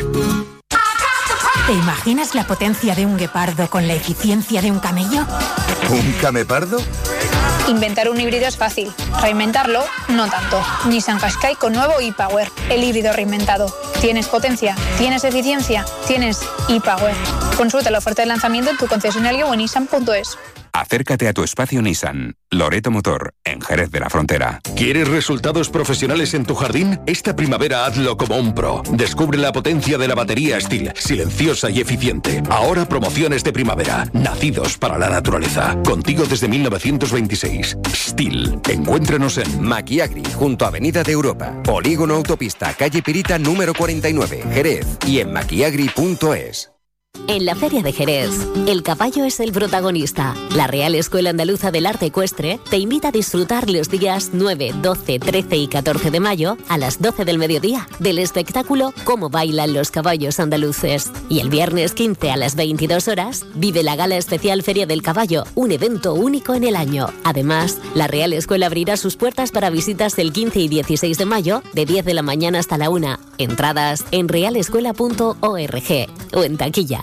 ¿Te imaginas la potencia de un guepardo con la eficiencia de un camello? ¿Un camepardo? Inventar un híbrido es fácil, reinventarlo no tanto. Nissan Qashqai con nuevo e-Power, el híbrido reinventado. ¿Tienes potencia? ¿Tienes eficiencia? ¿Tienes e-Power? Consulta la oferta de lanzamiento en tu concesionario o en nissan punto es. Acércate a tu espacio Nissan, Loreto Motor, en Jerez de la Frontera. ¿Quieres resultados profesionales en tu jardín? Esta primavera hazlo como un pro. Descubre la potencia de la batería Stihl, silenciosa y eficiente. Ahora promociones de primavera, nacidos para la naturaleza. Contigo desde mil novecientos veintiséis. Stihl. Encuéntranos en Maquiagri, junto a Avenida de Europa, Polígono Autopista, calle Pirita número cuarenta y nueve, Jerez, y en maquiagri punto es. En la Feria de Jerez, el caballo es el protagonista. La Real Escuela Andaluza del Arte Ecuestre te invita a disfrutar los días nueve, doce, trece y catorce de mayo a las doce del mediodía del espectáculo Cómo bailan los caballos andaluces. Y el viernes quince a las veintidós horas vive la Gala Especial Feria del Caballo, un evento único en el año. Además, la Real Escuela abrirá sus puertas para visitas el quince y dieciséis de mayo de diez de la mañana hasta la una. Entradas en real escuela punto org o en taquilla.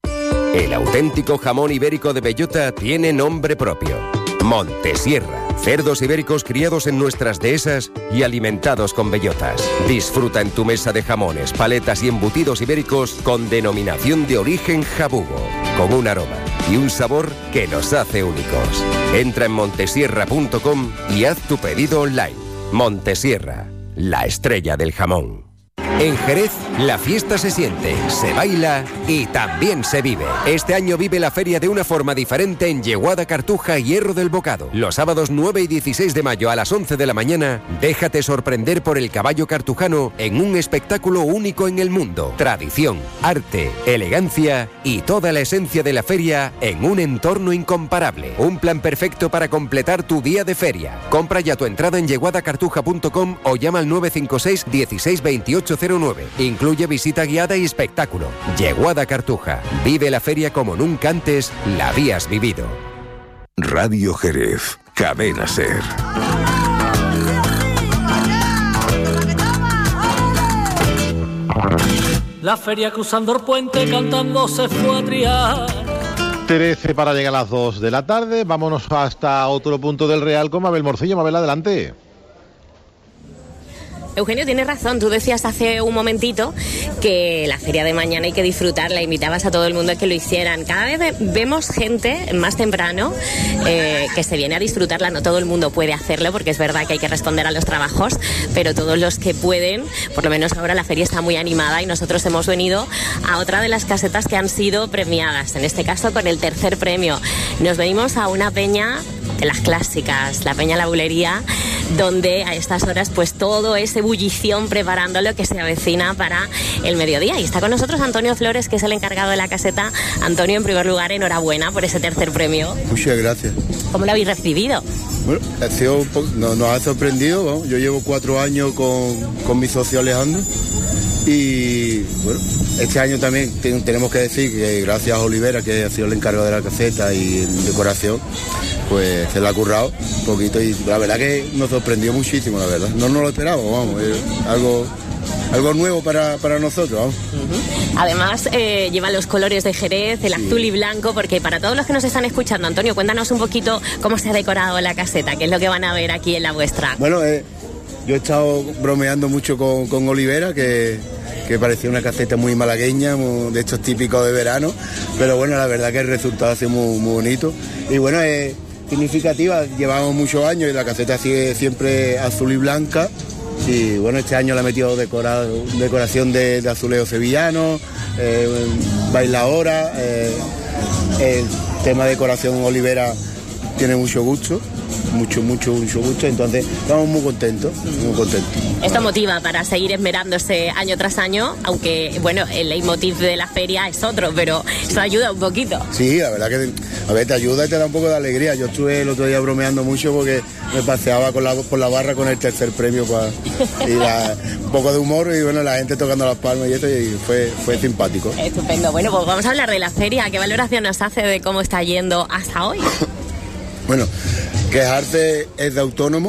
El auténtico jamón ibérico de bellota tiene nombre propio. Montesierra. Cerdos ibéricos criados en nuestras dehesas y alimentados con bellotas. Disfruta en tu mesa de jamones, paletas y embutidos ibéricos con denominación de origen jabugo, con un aroma y un sabor que nos hace únicos. Entra en montesierra punto com y haz tu pedido online. Montesierra, la estrella del jamón. En Jerez, la fiesta se siente, se baila y también se vive. Este año vive la feria de una forma diferente en Yeguada, Cartuja y Hierro del Bocado. Los sábados nueve y dieciséis de mayo a las once de la mañana, déjate sorprender por el caballo cartujano en un espectáculo único en el mundo. Tradición, arte, elegancia y toda la esencia de la feria en un entorno incomparable. Un plan perfecto para completar tu día de feria. Compra ya tu entrada en yeguada cartuja punto com o llama al nueve cinco seis, dieciséis, veintiocho cero nueve. Incluye visita guiada y espectáculo. Yeguada Cartuja. Vive la feria como nunca antes la habías vivido. Radio Jerez, Cadena Ser. La feria cruzando el puente cantando se fue a triar. trece para llegar a las dos de la tarde. Vámonos hasta otro punto del Real con Mabel Morcillo. Mabel, adelante. Eugenio, tienes razón, tú decías hace un momentito que la feria de mañana hay que disfrutarla, invitabas a todo el mundo a que lo hicieran. Cada vez vemos gente más temprano eh, que se viene a disfrutarla, no todo el mundo puede hacerlo porque es verdad que hay que responder a los trabajos, pero todos los que pueden, por lo menos ahora la feria está muy animada y nosotros hemos venido a otra de las casetas que han sido premiadas, en este caso con el tercer premio. Nos venimos a una peña de las clásicas, la Peña La Bulería, donde a estas horas pues todo es ebullición preparando lo que se avecina para el mediodía. Y está con nosotros Antonio Flores, que es el encargado de la caseta. Antonio, en primer lugar, enhorabuena por ese tercer premio. Muchas gracias. ¿Cómo lo habéis recibido? Bueno, ha sido un poco, nos, nos ha sorprendido, ¿no? Yo llevo cuatro años con, con mi socio Alejandro Y bueno, este año también ten, tenemos que decir que gracias a Olivera, que ha sido el encargado de la caseta y en decoración, pues se la ha currado un poquito y la verdad que nos sorprendió muchísimo, la verdad. No nos lo esperábamos, vamos, es algo, algo nuevo para, para nosotros, vamos. Uh-huh. Además, eh, lleva los colores de Jerez, el sí. azul y blanco, porque para todos los que nos están escuchando, Antonio, cuéntanos un poquito cómo se ha decorado la caseta, qué es lo que van a ver aquí en la vuestra. Bueno, eh, yo he estado bromeando mucho con, con Olivera, que, que parecía una caseta muy malagueña, muy, de estos típicos de verano, pero bueno, la verdad que el resultado ha sido muy, muy bonito. Y bueno, es significativa, llevamos muchos años y la caseta sigue siempre azul y blanca. Y bueno, este año le ha metido decorado, decoración de, de azuleo sevillano, eh, bailadora, eh, el tema de decoración Olivera tiene mucho gusto. Mucho, mucho, mucho gusto, entonces estamos muy contentos, muy contentos. Esto motiva para seguir esmerándose año tras año, aunque, bueno, el leitmotiv de la feria es otro, pero eso ayuda un poquito. Sí, la verdad que, a ver, te ayuda y te da un poco de alegría. Yo estuve el otro día bromeando mucho porque me paseaba con la, por la barra con el tercer premio para, y la, un poco de humor y, bueno, la gente tocando las palmas y eso, y fue, fue simpático. Estupendo. Bueno, pues vamos a hablar de la feria. ¿Qué valoración nos hace de cómo está yendo hasta hoy? Bueno, quejarse es de autónomo,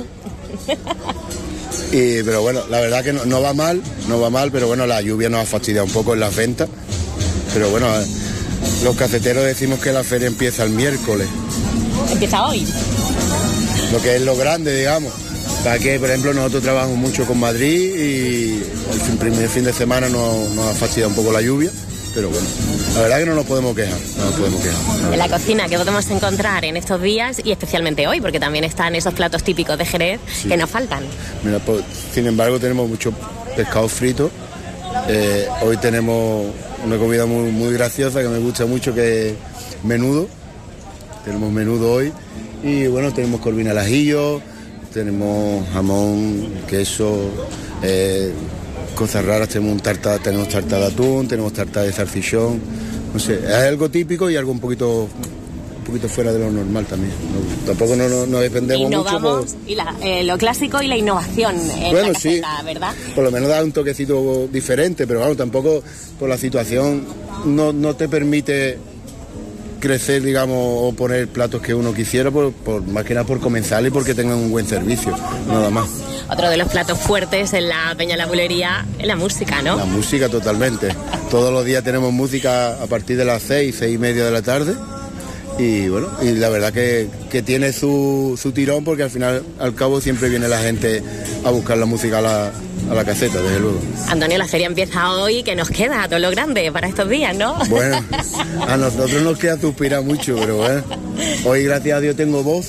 y, pero bueno, la verdad que no, no va mal, no va mal, pero bueno, la lluvia nos ha fastidiado un poco en las ventas, pero bueno, los caseteros decimos que la feria empieza el miércoles. ¿Empieza hoy? Lo que es lo grande, digamos. Para que, por ejemplo, nosotros trabajamos mucho con Madrid y el primer fin de semana nos, nos ha fastidiado un poco la lluvia. Pero bueno, la verdad que no nos podemos quejar, no nos podemos quejar. En la cocina, ¿qué podemos encontrar en estos días y especialmente hoy? Porque también están esos platos típicos de Jerez sí. que nos faltan. Mira, pues, sin embargo, tenemos mucho pescado frito. Eh, hoy tenemos una comida muy, muy graciosa que me gusta mucho, que es menudo. Tenemos menudo hoy. Y bueno, tenemos corvina al ajillo, tenemos jamón, queso, eh, cosas raras, tenemos un tarta, tenemos tarta de atún, tenemos tarta de salchichón, no sé, es algo típico y algo un poquito un poquito fuera de lo normal también. No, tampoco no, no, no dependemos Innovamos mucho. Por... Y la, eh, lo clásico y la innovación en bueno, la caseta, sí, ¿verdad? Por lo menos da un toquecito diferente, pero bueno, tampoco por la situación no, no te permite crecer, digamos, o poner platos que uno quisiera, por, por más que nada por comenzar y porque tengan un buen servicio, nada más. Otro de los platos fuertes en la Peña La Bulería es la música, ¿no? La música, totalmente. Todos los días tenemos música a partir de las seis, seis y media de la tarde. Y bueno, y la verdad que, que tiene su, su tirón, porque al final, al cabo, siempre viene la gente a buscar la música a la, a la caseta, desde luego. Antonio, la feria empieza hoy, que nos queda todo lo grande para estos días, ¿no? Bueno, a nosotros nos queda suspirar mucho, pero bueno, hoy gracias a Dios tengo voz.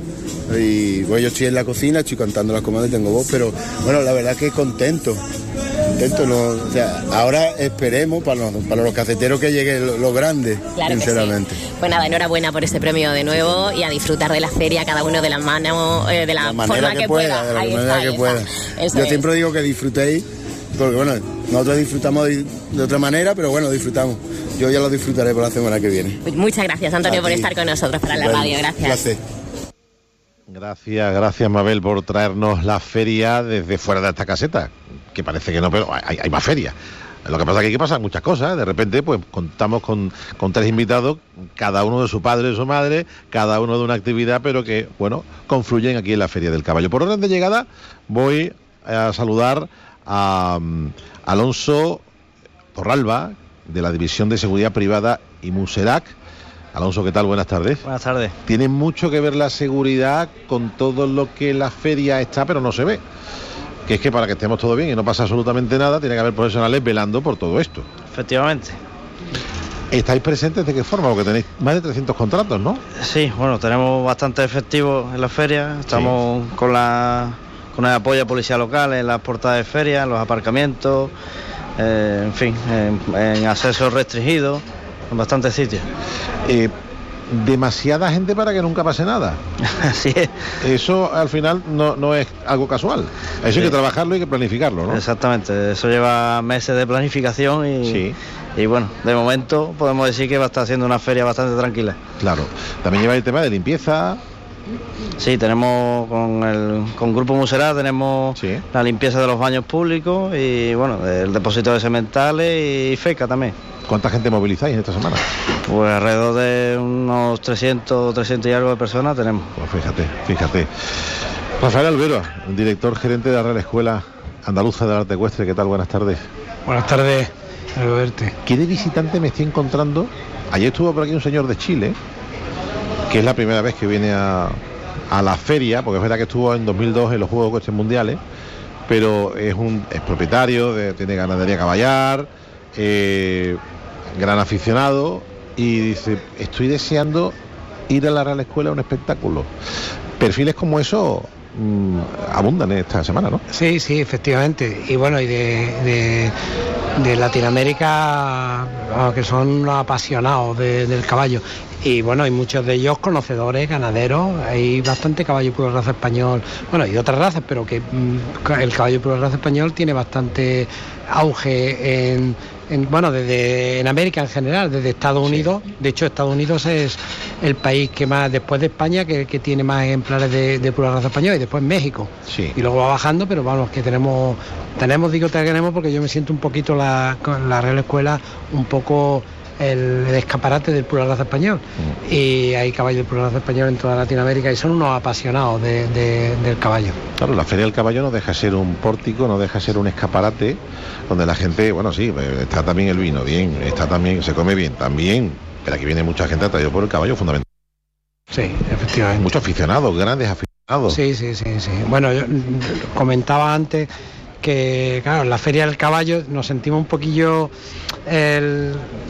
Y bueno, yo estoy en la cocina, estoy cantando las comandas y tengo voz, pero bueno, la verdad que contento, contento, no, o sea, ahora esperemos para los, para los caseteros que llegue lo, lo grande, claro, sinceramente. Sí. Pues nada, enhorabuena por ese premio de nuevo y a disfrutar de la feria, cada uno de las manos, eh, de la, la forma que, que pueda. De la ahí manera está, que pueda. Yo es. siempre digo que disfrutéis, porque bueno, nosotros disfrutamos de, de otra manera, pero bueno, disfrutamos. Yo ya lo disfrutaré por la semana que viene. Pues muchas gracias, Antonio, por estar con nosotros para la bueno, radio. Gracias. Gracias. Gracias, gracias Mabel por traernos la feria desde fuera de esta caseta, que parece que no, pero hay, hay más feria. Lo que pasa es que aquí pasan muchas cosas, de repente pues contamos con, con tres invitados, cada uno de su padre y de su madre, cada uno de una actividad, pero que, bueno, confluyen aquí en la Feria del Caballo. Por orden de llegada voy a saludar a um, Alonso Torralba, de la División de Seguridad Privada y Muserac. Alonso, ¿qué tal? Buenas tardes. Buenas tardes. Tiene mucho que ver la seguridad con todo lo que la feria está, pero no se ve. Que es que para que estemos todo bien y no pasa absolutamente nada, tiene que haber profesionales velando por todo esto. Efectivamente. ¿Estáis presentes de qué forma? Porque tenéis más de trescientos contratos, ¿no? Sí, bueno, tenemos bastante efectivos en la feria. Estamos sí. con la con el apoyo a policía local en las portadas de feria, en los aparcamientos, eh, en fin, en, en acceso restringido. En bastantes sitios. Eh, demasiada gente para que nunca pase nada. Así es. Eso al final no, no es algo casual. Eso sí. Hay que trabajarlo y hay que planificarlo, ¿no? Exactamente. Eso lleva meses de planificación y, sí. y bueno, de momento podemos decir que va a estar siendo una feria bastante tranquila. Claro. También lleva el tema de limpieza. Sí, tenemos con el con Grupo Muserá tenemos sí. la limpieza de los baños públicos y bueno, el depósito de sementales y FECA también. ¿Cuánta gente movilizáis en esta semana? Pues alrededor de unos trescientos, trescientos y algo de personas tenemos. Pues fíjate, fíjate. Rafael Albero, director gerente de la Real Escuela Andaluza del Arte Ecuestre, ¿qué tal? Buenas tardes. Buenas tardes, Alberto. ¿Qué de visitante me estoy encontrando? Ayer estuvo por aquí un señor de Chile, que es la primera vez que viene a, a la feria, porque es verdad que estuvo en dos mil dos en los Juegos Ecuestres Mundiales, pero es un es propietario, de, tiene ganadería caballar, eh, gran aficionado, y dice, estoy deseando ir a la Real Escuela a un espectáculo. Perfiles como eso mmm, abundan en esta semana, ¿no? Sí, sí, efectivamente. Y bueno, y de, de, de Latinoamérica, que son unos apasionados de, del caballo. Y bueno, hay muchos de ellos conocedores, ganaderos, hay bastante caballo puro raza español, bueno, y de otras razas, pero que mmm, el caballo puro raza español tiene bastante auge en, en bueno, desde en América en general, desde Estados Unidos. Sí. De hecho, Estados Unidos es el país que más, después de España, que, que tiene más ejemplares de, de pura raza española, y después México. Sí. Y luego va bajando, pero vamos, que tenemos, tenemos, digo que tenemos, porque yo me siento un poquito la, con la Real Escuela, un poco el, el escaparate del pura raza español. Mm. Y hay caballos de pura raza español en toda Latinoamérica y son unos apasionados de, de, del caballo. Claro, la Feria del Caballo no deja ser un pórtico, no deja ser un escaparate donde la gente, bueno, sí, está también el vino bien, está también, se come bien también, pero aquí viene mucha gente atraída por el caballo, fundamental. Sí, efectivamente. Muchos aficionados, grandes aficionados. Sí, sí, sí, sí. Bueno, yo comentaba antes que, claro, en la Feria del Caballo nos sentimos un poquillo, el,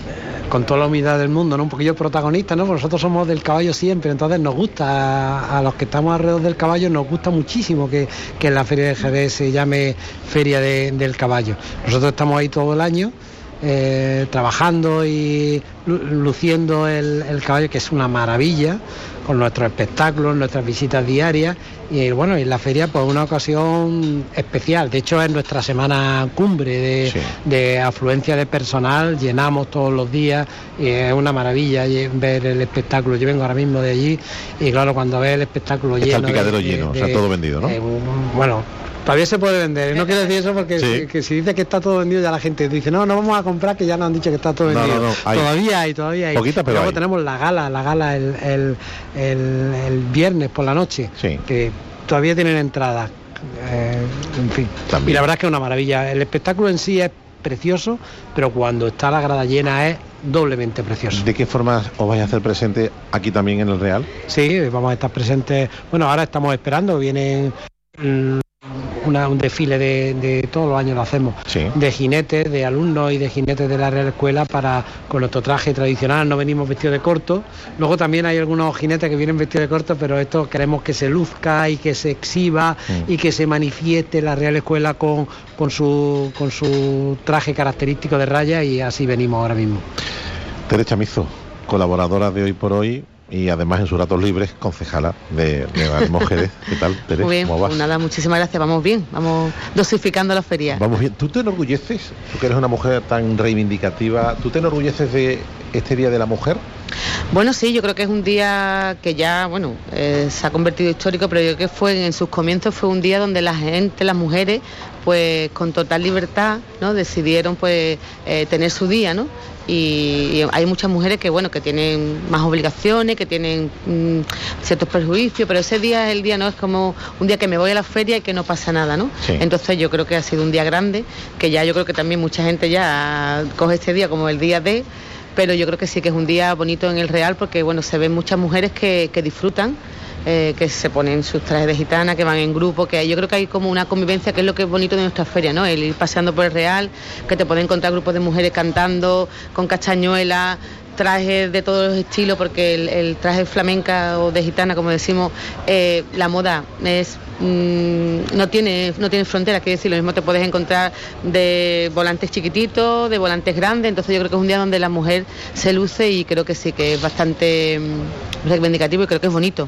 con toda la humildad del mundo, ¿no? Un poquillo protagonistas, ¿no? Porque nosotros somos del caballo siempre, entonces nos gusta, a, a los que estamos alrededor del caballo, nos gusta muchísimo que, que en la Feria de Jerez se llame Feria de, del Caballo. Nosotros estamos ahí todo el año, eh, trabajando y luciendo el, el caballo, que es una maravilla, con nuestros espectáculos, nuestras visitas diarias, y bueno, en la feria pues una ocasión especial. De hecho es nuestra semana cumbre de, sí. de afluencia de personal, llenamos todos los días y es una maravilla ver el espectáculo. Yo vengo ahora mismo de allí y claro, cuando ves el espectáculo está lleno, el picadero de, lleno, de, o sea, todo vendido, ¿no? Eh, bueno, todavía se puede vender, no quiero decir eso porque sí. si, que si dice que está todo vendido ya la gente dice, no, no vamos a comprar, que ya nos han dicho que está todo vendido. No, no, no, hay. Todavía hay, todavía hay. Poquita, pero luego hay. Tenemos la gala, la gala el, el, el, el viernes por la noche, sí. que todavía tienen entradas, eh, en fin. También. Y la verdad es que es una maravilla. El espectáculo en sí es precioso, pero cuando está la grada llena es doblemente precioso. ¿De qué forma os vais a hacer presente aquí también en el Real? Sí, vamos a estar presentes. Bueno, ahora estamos esperando, vienen mmm, Una, un desfile de, de todos los años lo hacemos, sí. de jinetes, de alumnos y de jinetes de la Real Escuela para con nuestro traje tradicional, no venimos vestidos de corto. Luego también hay algunos jinetes que vienen vestidos de corto, pero esto queremos que se luzca y que se exhiba mm. y que se manifieste la Real Escuela con, con, su, con su traje característico de raya, y así venimos ahora mismo. Tere Chamizo, colaboradora de Hoy por Hoy, y además en sus ratos libres, concejala de, de Mujeres. ¿Qué tal, Tere? Muy bien, ¿Cómo vas? Pues nada, muchísimas gracias, vamos bien, vamos dosificando la feria. Vamos bien. ¿Tú te enorgulleces, tú que eres una mujer tan reivindicativa, tú te enorgulleces de este Día de la Mujer? Bueno, sí, yo creo que es un día que ya, bueno, eh, se ha convertido histórico, pero yo creo que fue en sus comienzos fue un día donde la gente, las mujeres, pues con total libertad, ¿no? Decidieron pues eh, tener su día, ¿no? Y, y hay muchas mujeres que bueno que tienen más obligaciones, que tienen mmm, ciertos perjuicios, pero ese día es el día, no es como un día que me voy a la feria y que no pasa nada, ¿no? Sí. Entonces yo creo que ha sido un día grande, que ya yo creo que también mucha gente ya coge este día como el día de, pero yo creo que sí que es un día bonito en el Real, porque bueno, se ven muchas mujeres que, que disfrutan. Eh, que se ponen sus trajes de gitana, que van en grupo, que yo creo que hay como una convivencia, que es lo que es bonito de nuestra feria, ¿no? El ir paseando por el Real, que te pueden encontrar grupos de mujeres cantando, con castañuelas, trajes de todos los estilos, porque el, el traje flamenca o de gitana, como decimos, eh, la moda es mmm, no tiene no tiene fronteras, quiero decir, lo mismo te puedes encontrar de volantes chiquititos, de volantes grandes, entonces yo creo que es un día donde la mujer se luce y creo que sí, que es bastante mmm, reivindicativo y creo que es bonito.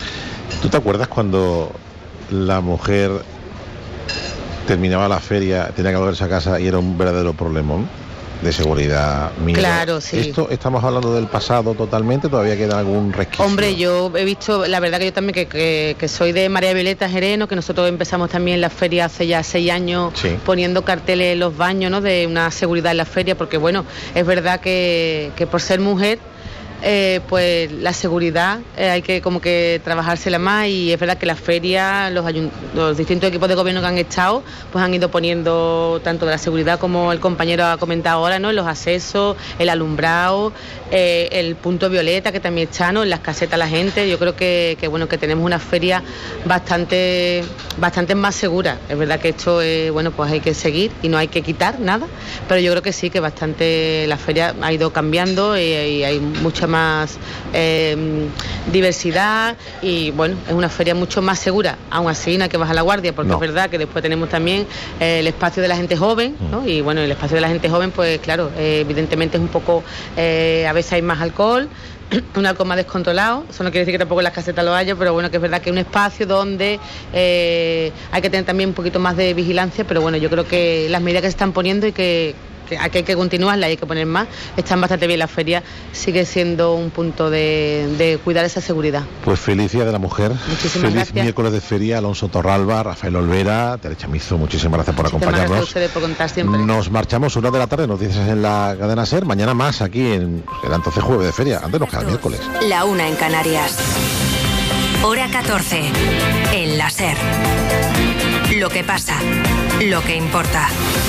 ¿Tú te acuerdas cuando la mujer terminaba la feria, tenía que volverse a casa y era un verdadero problemón? de seguridad mínima. Claro, sí. Esto estamos hablando del pasado totalmente, todavía queda algún resquicio. Hombre, yo he visto, la verdad que yo también que, que, que soy de María Violeta Jereno, que nosotros empezamos también la feria hace ya seis años, sí, poniendo carteles en los baños, ¿no?, de una seguridad en la feria, porque bueno, es verdad que, que por ser mujer, Eh, pues la seguridad eh, hay que como que trabajársela más, y es verdad que las ferias, los, los distintos equipos de gobierno que han estado, pues han ido poniendo tanto de la seguridad, como el compañero ha comentado ahora, ¿no?, los accesos, el alumbrado, eh, el punto violeta que también está, ¿no?, en las casetas la gente. Yo creo que, que bueno, que tenemos una feria bastante bastante más segura. Es verdad que esto eh, bueno, pues hay que seguir y no hay que quitar nada, pero yo creo que sí, que bastante la feria ha ido cambiando y, y hay mucha más eh, diversidad, y bueno, es una feria mucho más segura. Aún así no hay que bajar la guardia, porque no, es verdad que después tenemos también eh, el espacio de la gente joven, ¿no? Y bueno, el espacio de la gente joven, pues claro, eh, evidentemente es un poco, eh, a veces hay más alcohol, un alcohol más descontrolado. Eso no quiere decir que tampoco en las casetas lo haya, pero bueno, que es verdad que es un espacio donde eh, hay que tener también un poquito más de vigilancia, pero bueno, yo creo que las medidas que se están poniendo y que Aquí hay que continuarla, hay que poner más. Están bastante bien, la feria sigue siendo un punto de, de cuidar esa seguridad. Pues feliz Día de la Mujer. Muchísimas feliz gracias. Miércoles de feria, Alonso Torralba, Rafael Olvera, Tere Chamizo, muchísimas gracias por muchísimas acompañarnos. Gracias a ustedes por contar siempre. Nos marchamos una de la tarde, noticias en la cadena SER, mañana más aquí en, era entonces jueves de feria, antes nos queda miércoles. La una en Canarias. Hora catorce, en la SER. Lo que pasa, lo que importa.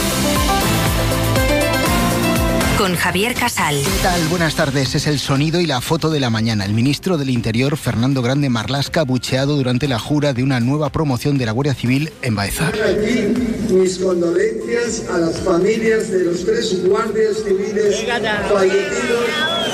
Con Javier Casal. ¿Qué tal? Buenas tardes. Es el sonido y la foto de la mañana. El ministro del Interior, Fernando Grande Marlaska, bucheado durante la jura de una nueva promoción de la Guardia Civil en Baeza. Aquí mis condolencias a las familias de los tres guardias civiles fallecidos.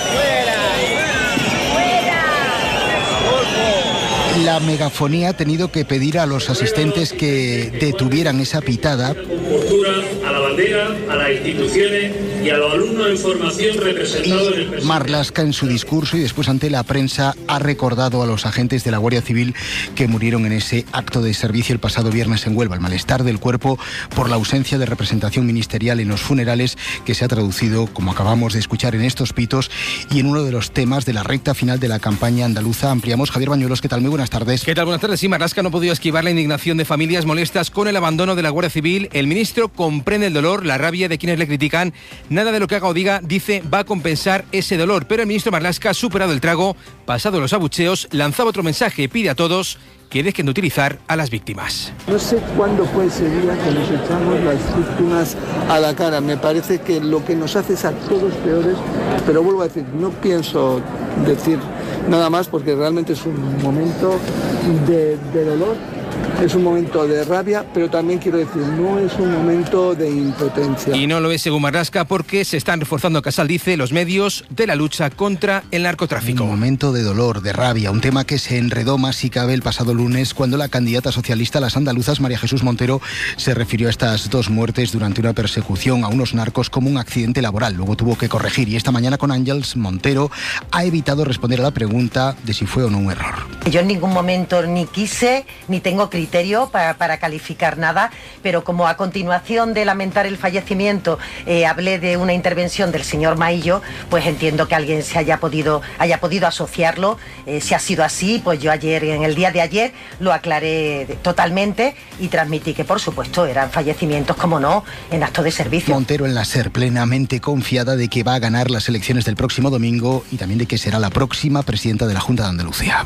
La megafonía ha tenido que pedir a los asistentes que detuvieran esa pitada. Compostura a la bandera, a las instituciones y a los alumnos en formación representados en el presidente. Marlaska, en su discurso y después ante la prensa, ha recordado a los agentes de la Guardia Civil que murieron en ese acto de servicio el pasado viernes en Huelva. El malestar del cuerpo por la ausencia de representación ministerial en los funerales, que se ha traducido, como acabamos de escuchar, en estos pitos y en uno de los temas de la recta final de la campaña andaluza. Ampliamos. Javier Bañuelos, ¿qué tal? Muy buenas tardes. ¿Qué tal? Buenas tardes. Sí, Marlaska no ha podido esquivar la indignación de familias molestas con el abandono de la Guardia Civil. El ministro comprende el dolor, la rabia de quienes le critican. Nada de lo que haga o diga, dice, va a compensar ese dolor. Pero el ministro Marlaska ha superado el trago, pasado los abucheos, lanzaba otro mensaje, pide a todos que dejen de utilizar a las víctimas. No sé cuándo fue ese día que nos echamos las víctimas a la cara. Me parece que lo que nos hace es a todos peores, pero vuelvo a decir, no pienso decir nada más porque realmente es un momento de, de dolor, es un momento de rabia, pero también quiero decir, no es un momento de impotencia. Y no lo es según Marlaska porque se están reforzando, Casal dice, los medios de la lucha contra el narcotráfico. Un momento de dolor, de rabia, un tema que se enredó más si cabe el pasado lunes cuando la candidata socialista a las andaluzas, María Jesús Montero, se refirió a estas dos muertes durante una persecución a unos narcos como un accidente laboral. Luego tuvo que corregir y esta mañana con Ángels Montero ha evitado responder a la pregunta de si fue o no un error. Yo en ningún momento ni quise ni tengo criterio para, para calificar nada, pero como a continuación de lamentar el fallecimiento eh, hablé de una intervención del señor Maillo, pues entiendo que alguien se haya podido, haya podido asociarlo. Eh, si ha sido así, pues yo ayer, en el día de ayer, lo aclaré totalmente y transmití que por supuesto eran fallecimientos, como no, en acto de servicio. Montero en la SER, plenamente confiada de que va a ganar las elecciones del próximo domingo y también de que será la próxima presidenta de la Junta de Andalucía.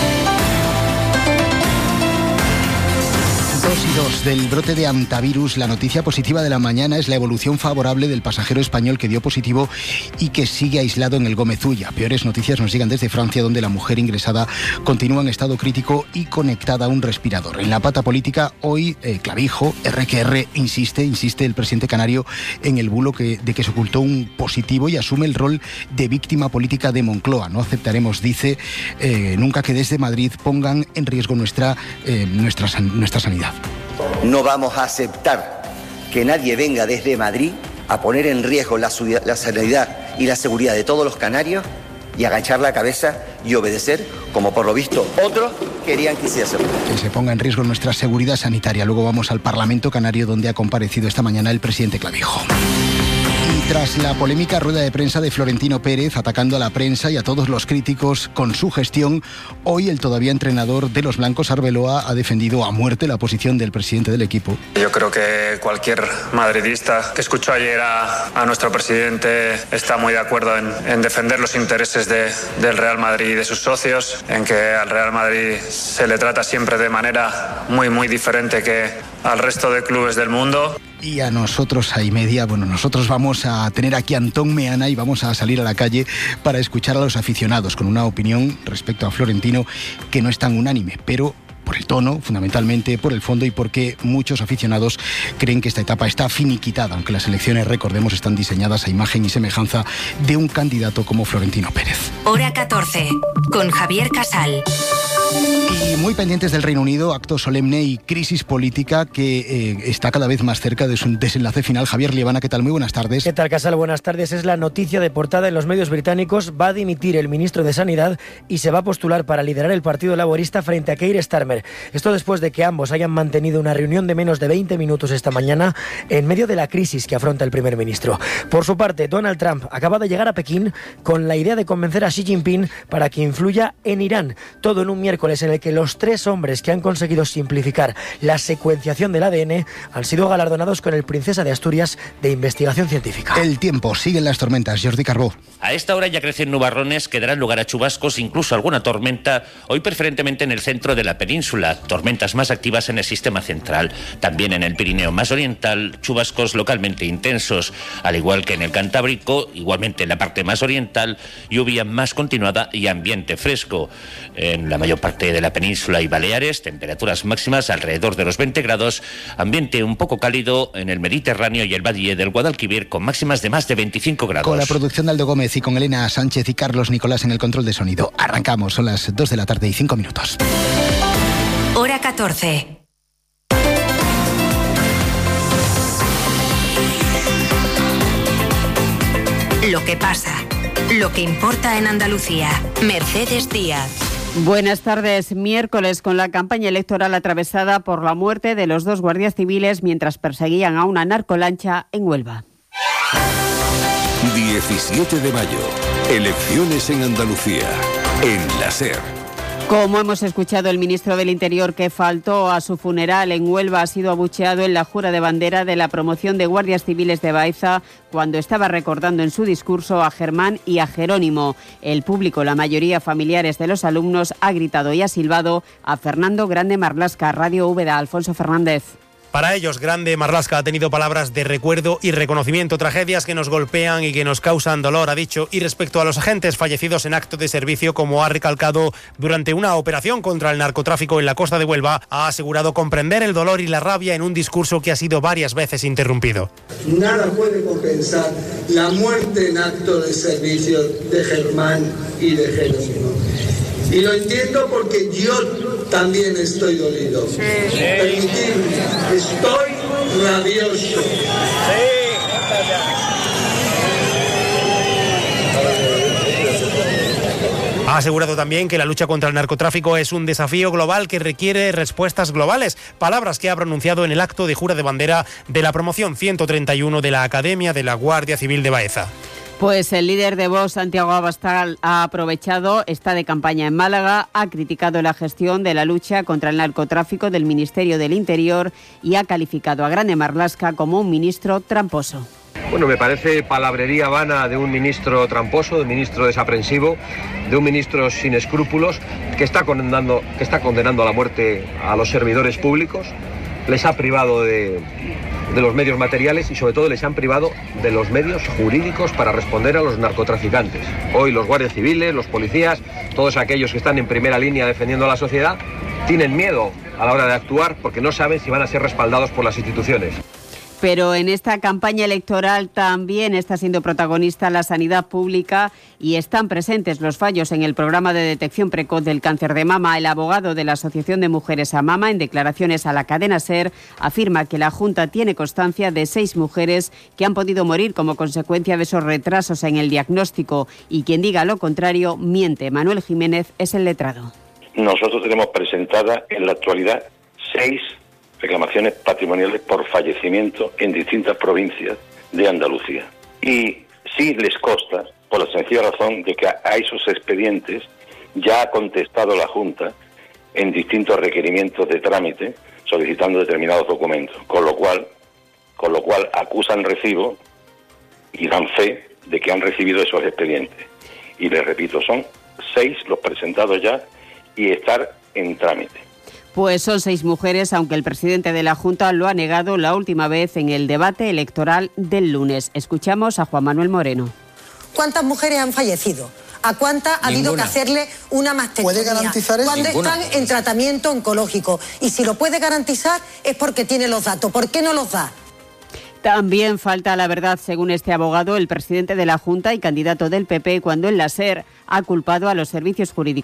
Dos y dos del brote de hantavirus. La noticia positiva de la mañana es la evolución favorable del pasajero español que dio positivo y que sigue aislado en el Gómez Ulla. Peores noticias nos llegan desde Francia, donde la mujer ingresada continúa en estado crítico y conectada a un respirador. En la pata política, hoy eh, Clavijo, erre que erre, insiste, insiste el presidente canario en el bulo que, de que se ocultó un positivo y asume el rol de víctima política de Moncloa. No aceptaremos, dice, eh, nunca que desde Madrid pongan en riesgo nuestra, eh, nuestra, nuestra sanidad. No vamos a aceptar que nadie venga desde Madrid a poner en riesgo la, la sanidad y la seguridad de todos los canarios y agachar la cabeza y obedecer, como por lo visto otros querían que hiciese. Que se ponga en riesgo nuestra seguridad sanitaria. Luego vamos al Parlamento Canario, donde ha comparecido esta mañana el presidente Clavijo. Tras la polémica rueda de prensa de Florentino Pérez atacando a la prensa y a todos los críticos con su gestión, hoy el todavía entrenador de los blancos, Arbeloa, ha defendido a muerte la posición del presidente del equipo. Yo creo que cualquier madridista que escuchó ayer a, a nuestro presidente está muy de acuerdo en, en defender los intereses de, del Real Madrid y de sus socios, en que al Real Madrid se le trata siempre de manera muy, muy diferente que al resto de clubes del mundo. Y a nosotros, a y media, bueno, nosotros vamos a tener aquí a Antón Meana y vamos a salir a la calle para escuchar a los aficionados con una opinión respecto a Florentino que no es tan unánime, pero por el tono, fundamentalmente por el fondo y porque muchos aficionados creen que esta etapa está finiquitada, aunque las elecciones, recordemos, están diseñadas a imagen y semejanza de un candidato como Florentino Pérez. Hora catorce, con Javier Casal. Y muy pendientes del Reino Unido, acto solemne y crisis política que eh, está cada vez más cerca de su desenlace final. Javier Liebana, ¿qué tal? Muy buenas tardes. ¿Qué tal, Casal? Buenas tardes. Es la noticia de portada en los medios británicos. Va a dimitir el ministro de Sanidad y se va a postular para liderar el Partido Laborista frente a Keir Starmer. Esto después de que ambos hayan mantenido una reunión de menos de veinte minutos esta mañana en medio de la crisis que afronta el primer ministro. Por su parte, Donald Trump acaba de llegar a Pekín con la idea de convencer a Xi Jinping para que influya en Irán. Todo en un miércoles en el que los tres hombres que han conseguido simplificar la secuenciación del A D N han sido galardonados con el Princesa de Asturias de Investigación Científica. El tiempo, siguen las tormentas. Jordi Carbó. A esta hora ya crecen nubarrones que darán lugar a chubascos, incluso alguna tormenta, hoy preferentemente en el centro de la península, tormentas más activas en el sistema central, también en el Pirineo más oriental, chubascos localmente intensos, al igual que en el Cantábrico, igualmente en la parte más oriental, lluvia más continuada y ambiente fresco. En la mayor parte de la península y Baleares, temperaturas máximas alrededor de los veinte grados, ambiente un poco cálido en el Mediterráneo y el Valle del Guadalquivir con máximas de más de veinticinco grados. Con la producción de Aldo Gómez y con Elena Sánchez y Carlos Nicolás en el control de sonido. Arrancamos, son las dos de la tarde y cinco minutos. Hora catorce. Lo que pasa, lo que importa en Andalucía. Mercedes Díaz. Buenas tardes. Miércoles, con la campaña electoral atravesada por la muerte de los dos guardias civiles mientras perseguían a una narcolancha en Huelva. diecisiete de mayo. Elecciones en Andalucía. En la SER. Como hemos escuchado, el ministro del Interior que faltó a su funeral en Huelva ha sido abucheado en la jura de bandera de la promoción de guardias civiles de Baeza cuando estaba recordando en su discurso a Germán y a Jerónimo. El público, la mayoría familiares de los alumnos, ha gritado y ha silbado a Fernando Grande Marlasca. Radio Úbeda, Alfonso Fernández. Para ellos, Grande Marlasca ha tenido palabras de recuerdo y reconocimiento. Tragedias que nos golpean y que nos causan dolor, ha dicho. Y respecto a los agentes fallecidos en acto de servicio, como ha recalcado durante una operación contra el narcotráfico en la costa de Huelva, ha asegurado comprender el dolor y la rabia en un discurso que ha sido varias veces interrumpido. Nada puede compensar la muerte en acto de servicio de Germán y de Jerónimo. Y lo entiendo porque yo también estoy dolido. Sí. Permitidme, estoy rabioso. Sí. Ha asegurado también que la lucha contra el narcotráfico es un desafío global que requiere respuestas globales. Palabras que ha pronunciado en el acto de jura de bandera de la promoción ciento treinta y uno de la Academia de la Guardia Civil de Baeza. Pues el líder de Vox, Santiago Abascal, ha aprovechado, está de campaña en Málaga, ha criticado la gestión de la lucha contra el narcotráfico del Ministerio del Interior y ha calificado a Grande Marlasca como un ministro tramposo. Bueno, me parece palabrería vana de un ministro tramposo, de un ministro desaprensivo, de un ministro sin escrúpulos que está condenando, que está condenando a la muerte a los servidores públicos, les ha privado de... de los medios materiales y sobre todo les han privado de los medios jurídicos para responder a los narcotraficantes. Hoy los guardias civiles, los policías, todos aquellos que están en primera línea defendiendo a la sociedad, tienen miedo a la hora de actuar porque no saben si van a ser respaldados por las instituciones. Pero en esta campaña electoral también está siendo protagonista la sanidad pública y están presentes los fallos en el programa de detección precoz del cáncer de mama. El abogado de la Asociación de Mujeres a Mama, en declaraciones a la cadena SER, afirma que la Junta tiene constancia de seis mujeres que han podido morir como consecuencia de esos retrasos en el diagnóstico y quien diga lo contrario miente. Manuel Jiménez es el letrado. Nosotros tenemos presentadas en la actualidad seis reclamaciones patrimoniales por fallecimiento en distintas provincias de Andalucía. Y sí les consta, por la sencilla razón de que a esos expedientes ya ha contestado la Junta en distintos requerimientos de trámite solicitando determinados documentos, con lo cual, con lo cual acusan recibo y dan fe de que han recibido esos expedientes. Y les repito, son seis los presentados ya y estar en trámite. Pues son seis mujeres, aunque el presidente de la Junta lo ha negado la última vez en el debate electoral del lunes. Escuchamos a Juan Manuel Moreno. ¿Cuántas mujeres han fallecido? ¿A cuántas ha habido que hacerle una mastectomía? ¿Puede garantizar eso? ¿Cuántas están en tratamiento oncológico? Y si lo puede garantizar es porque tiene los datos. ¿Por qué no los da? También falta la verdad, según este abogado, el presidente de la Junta y candidato del P P, cuando en la SER ha culpado a los servicios jurídicos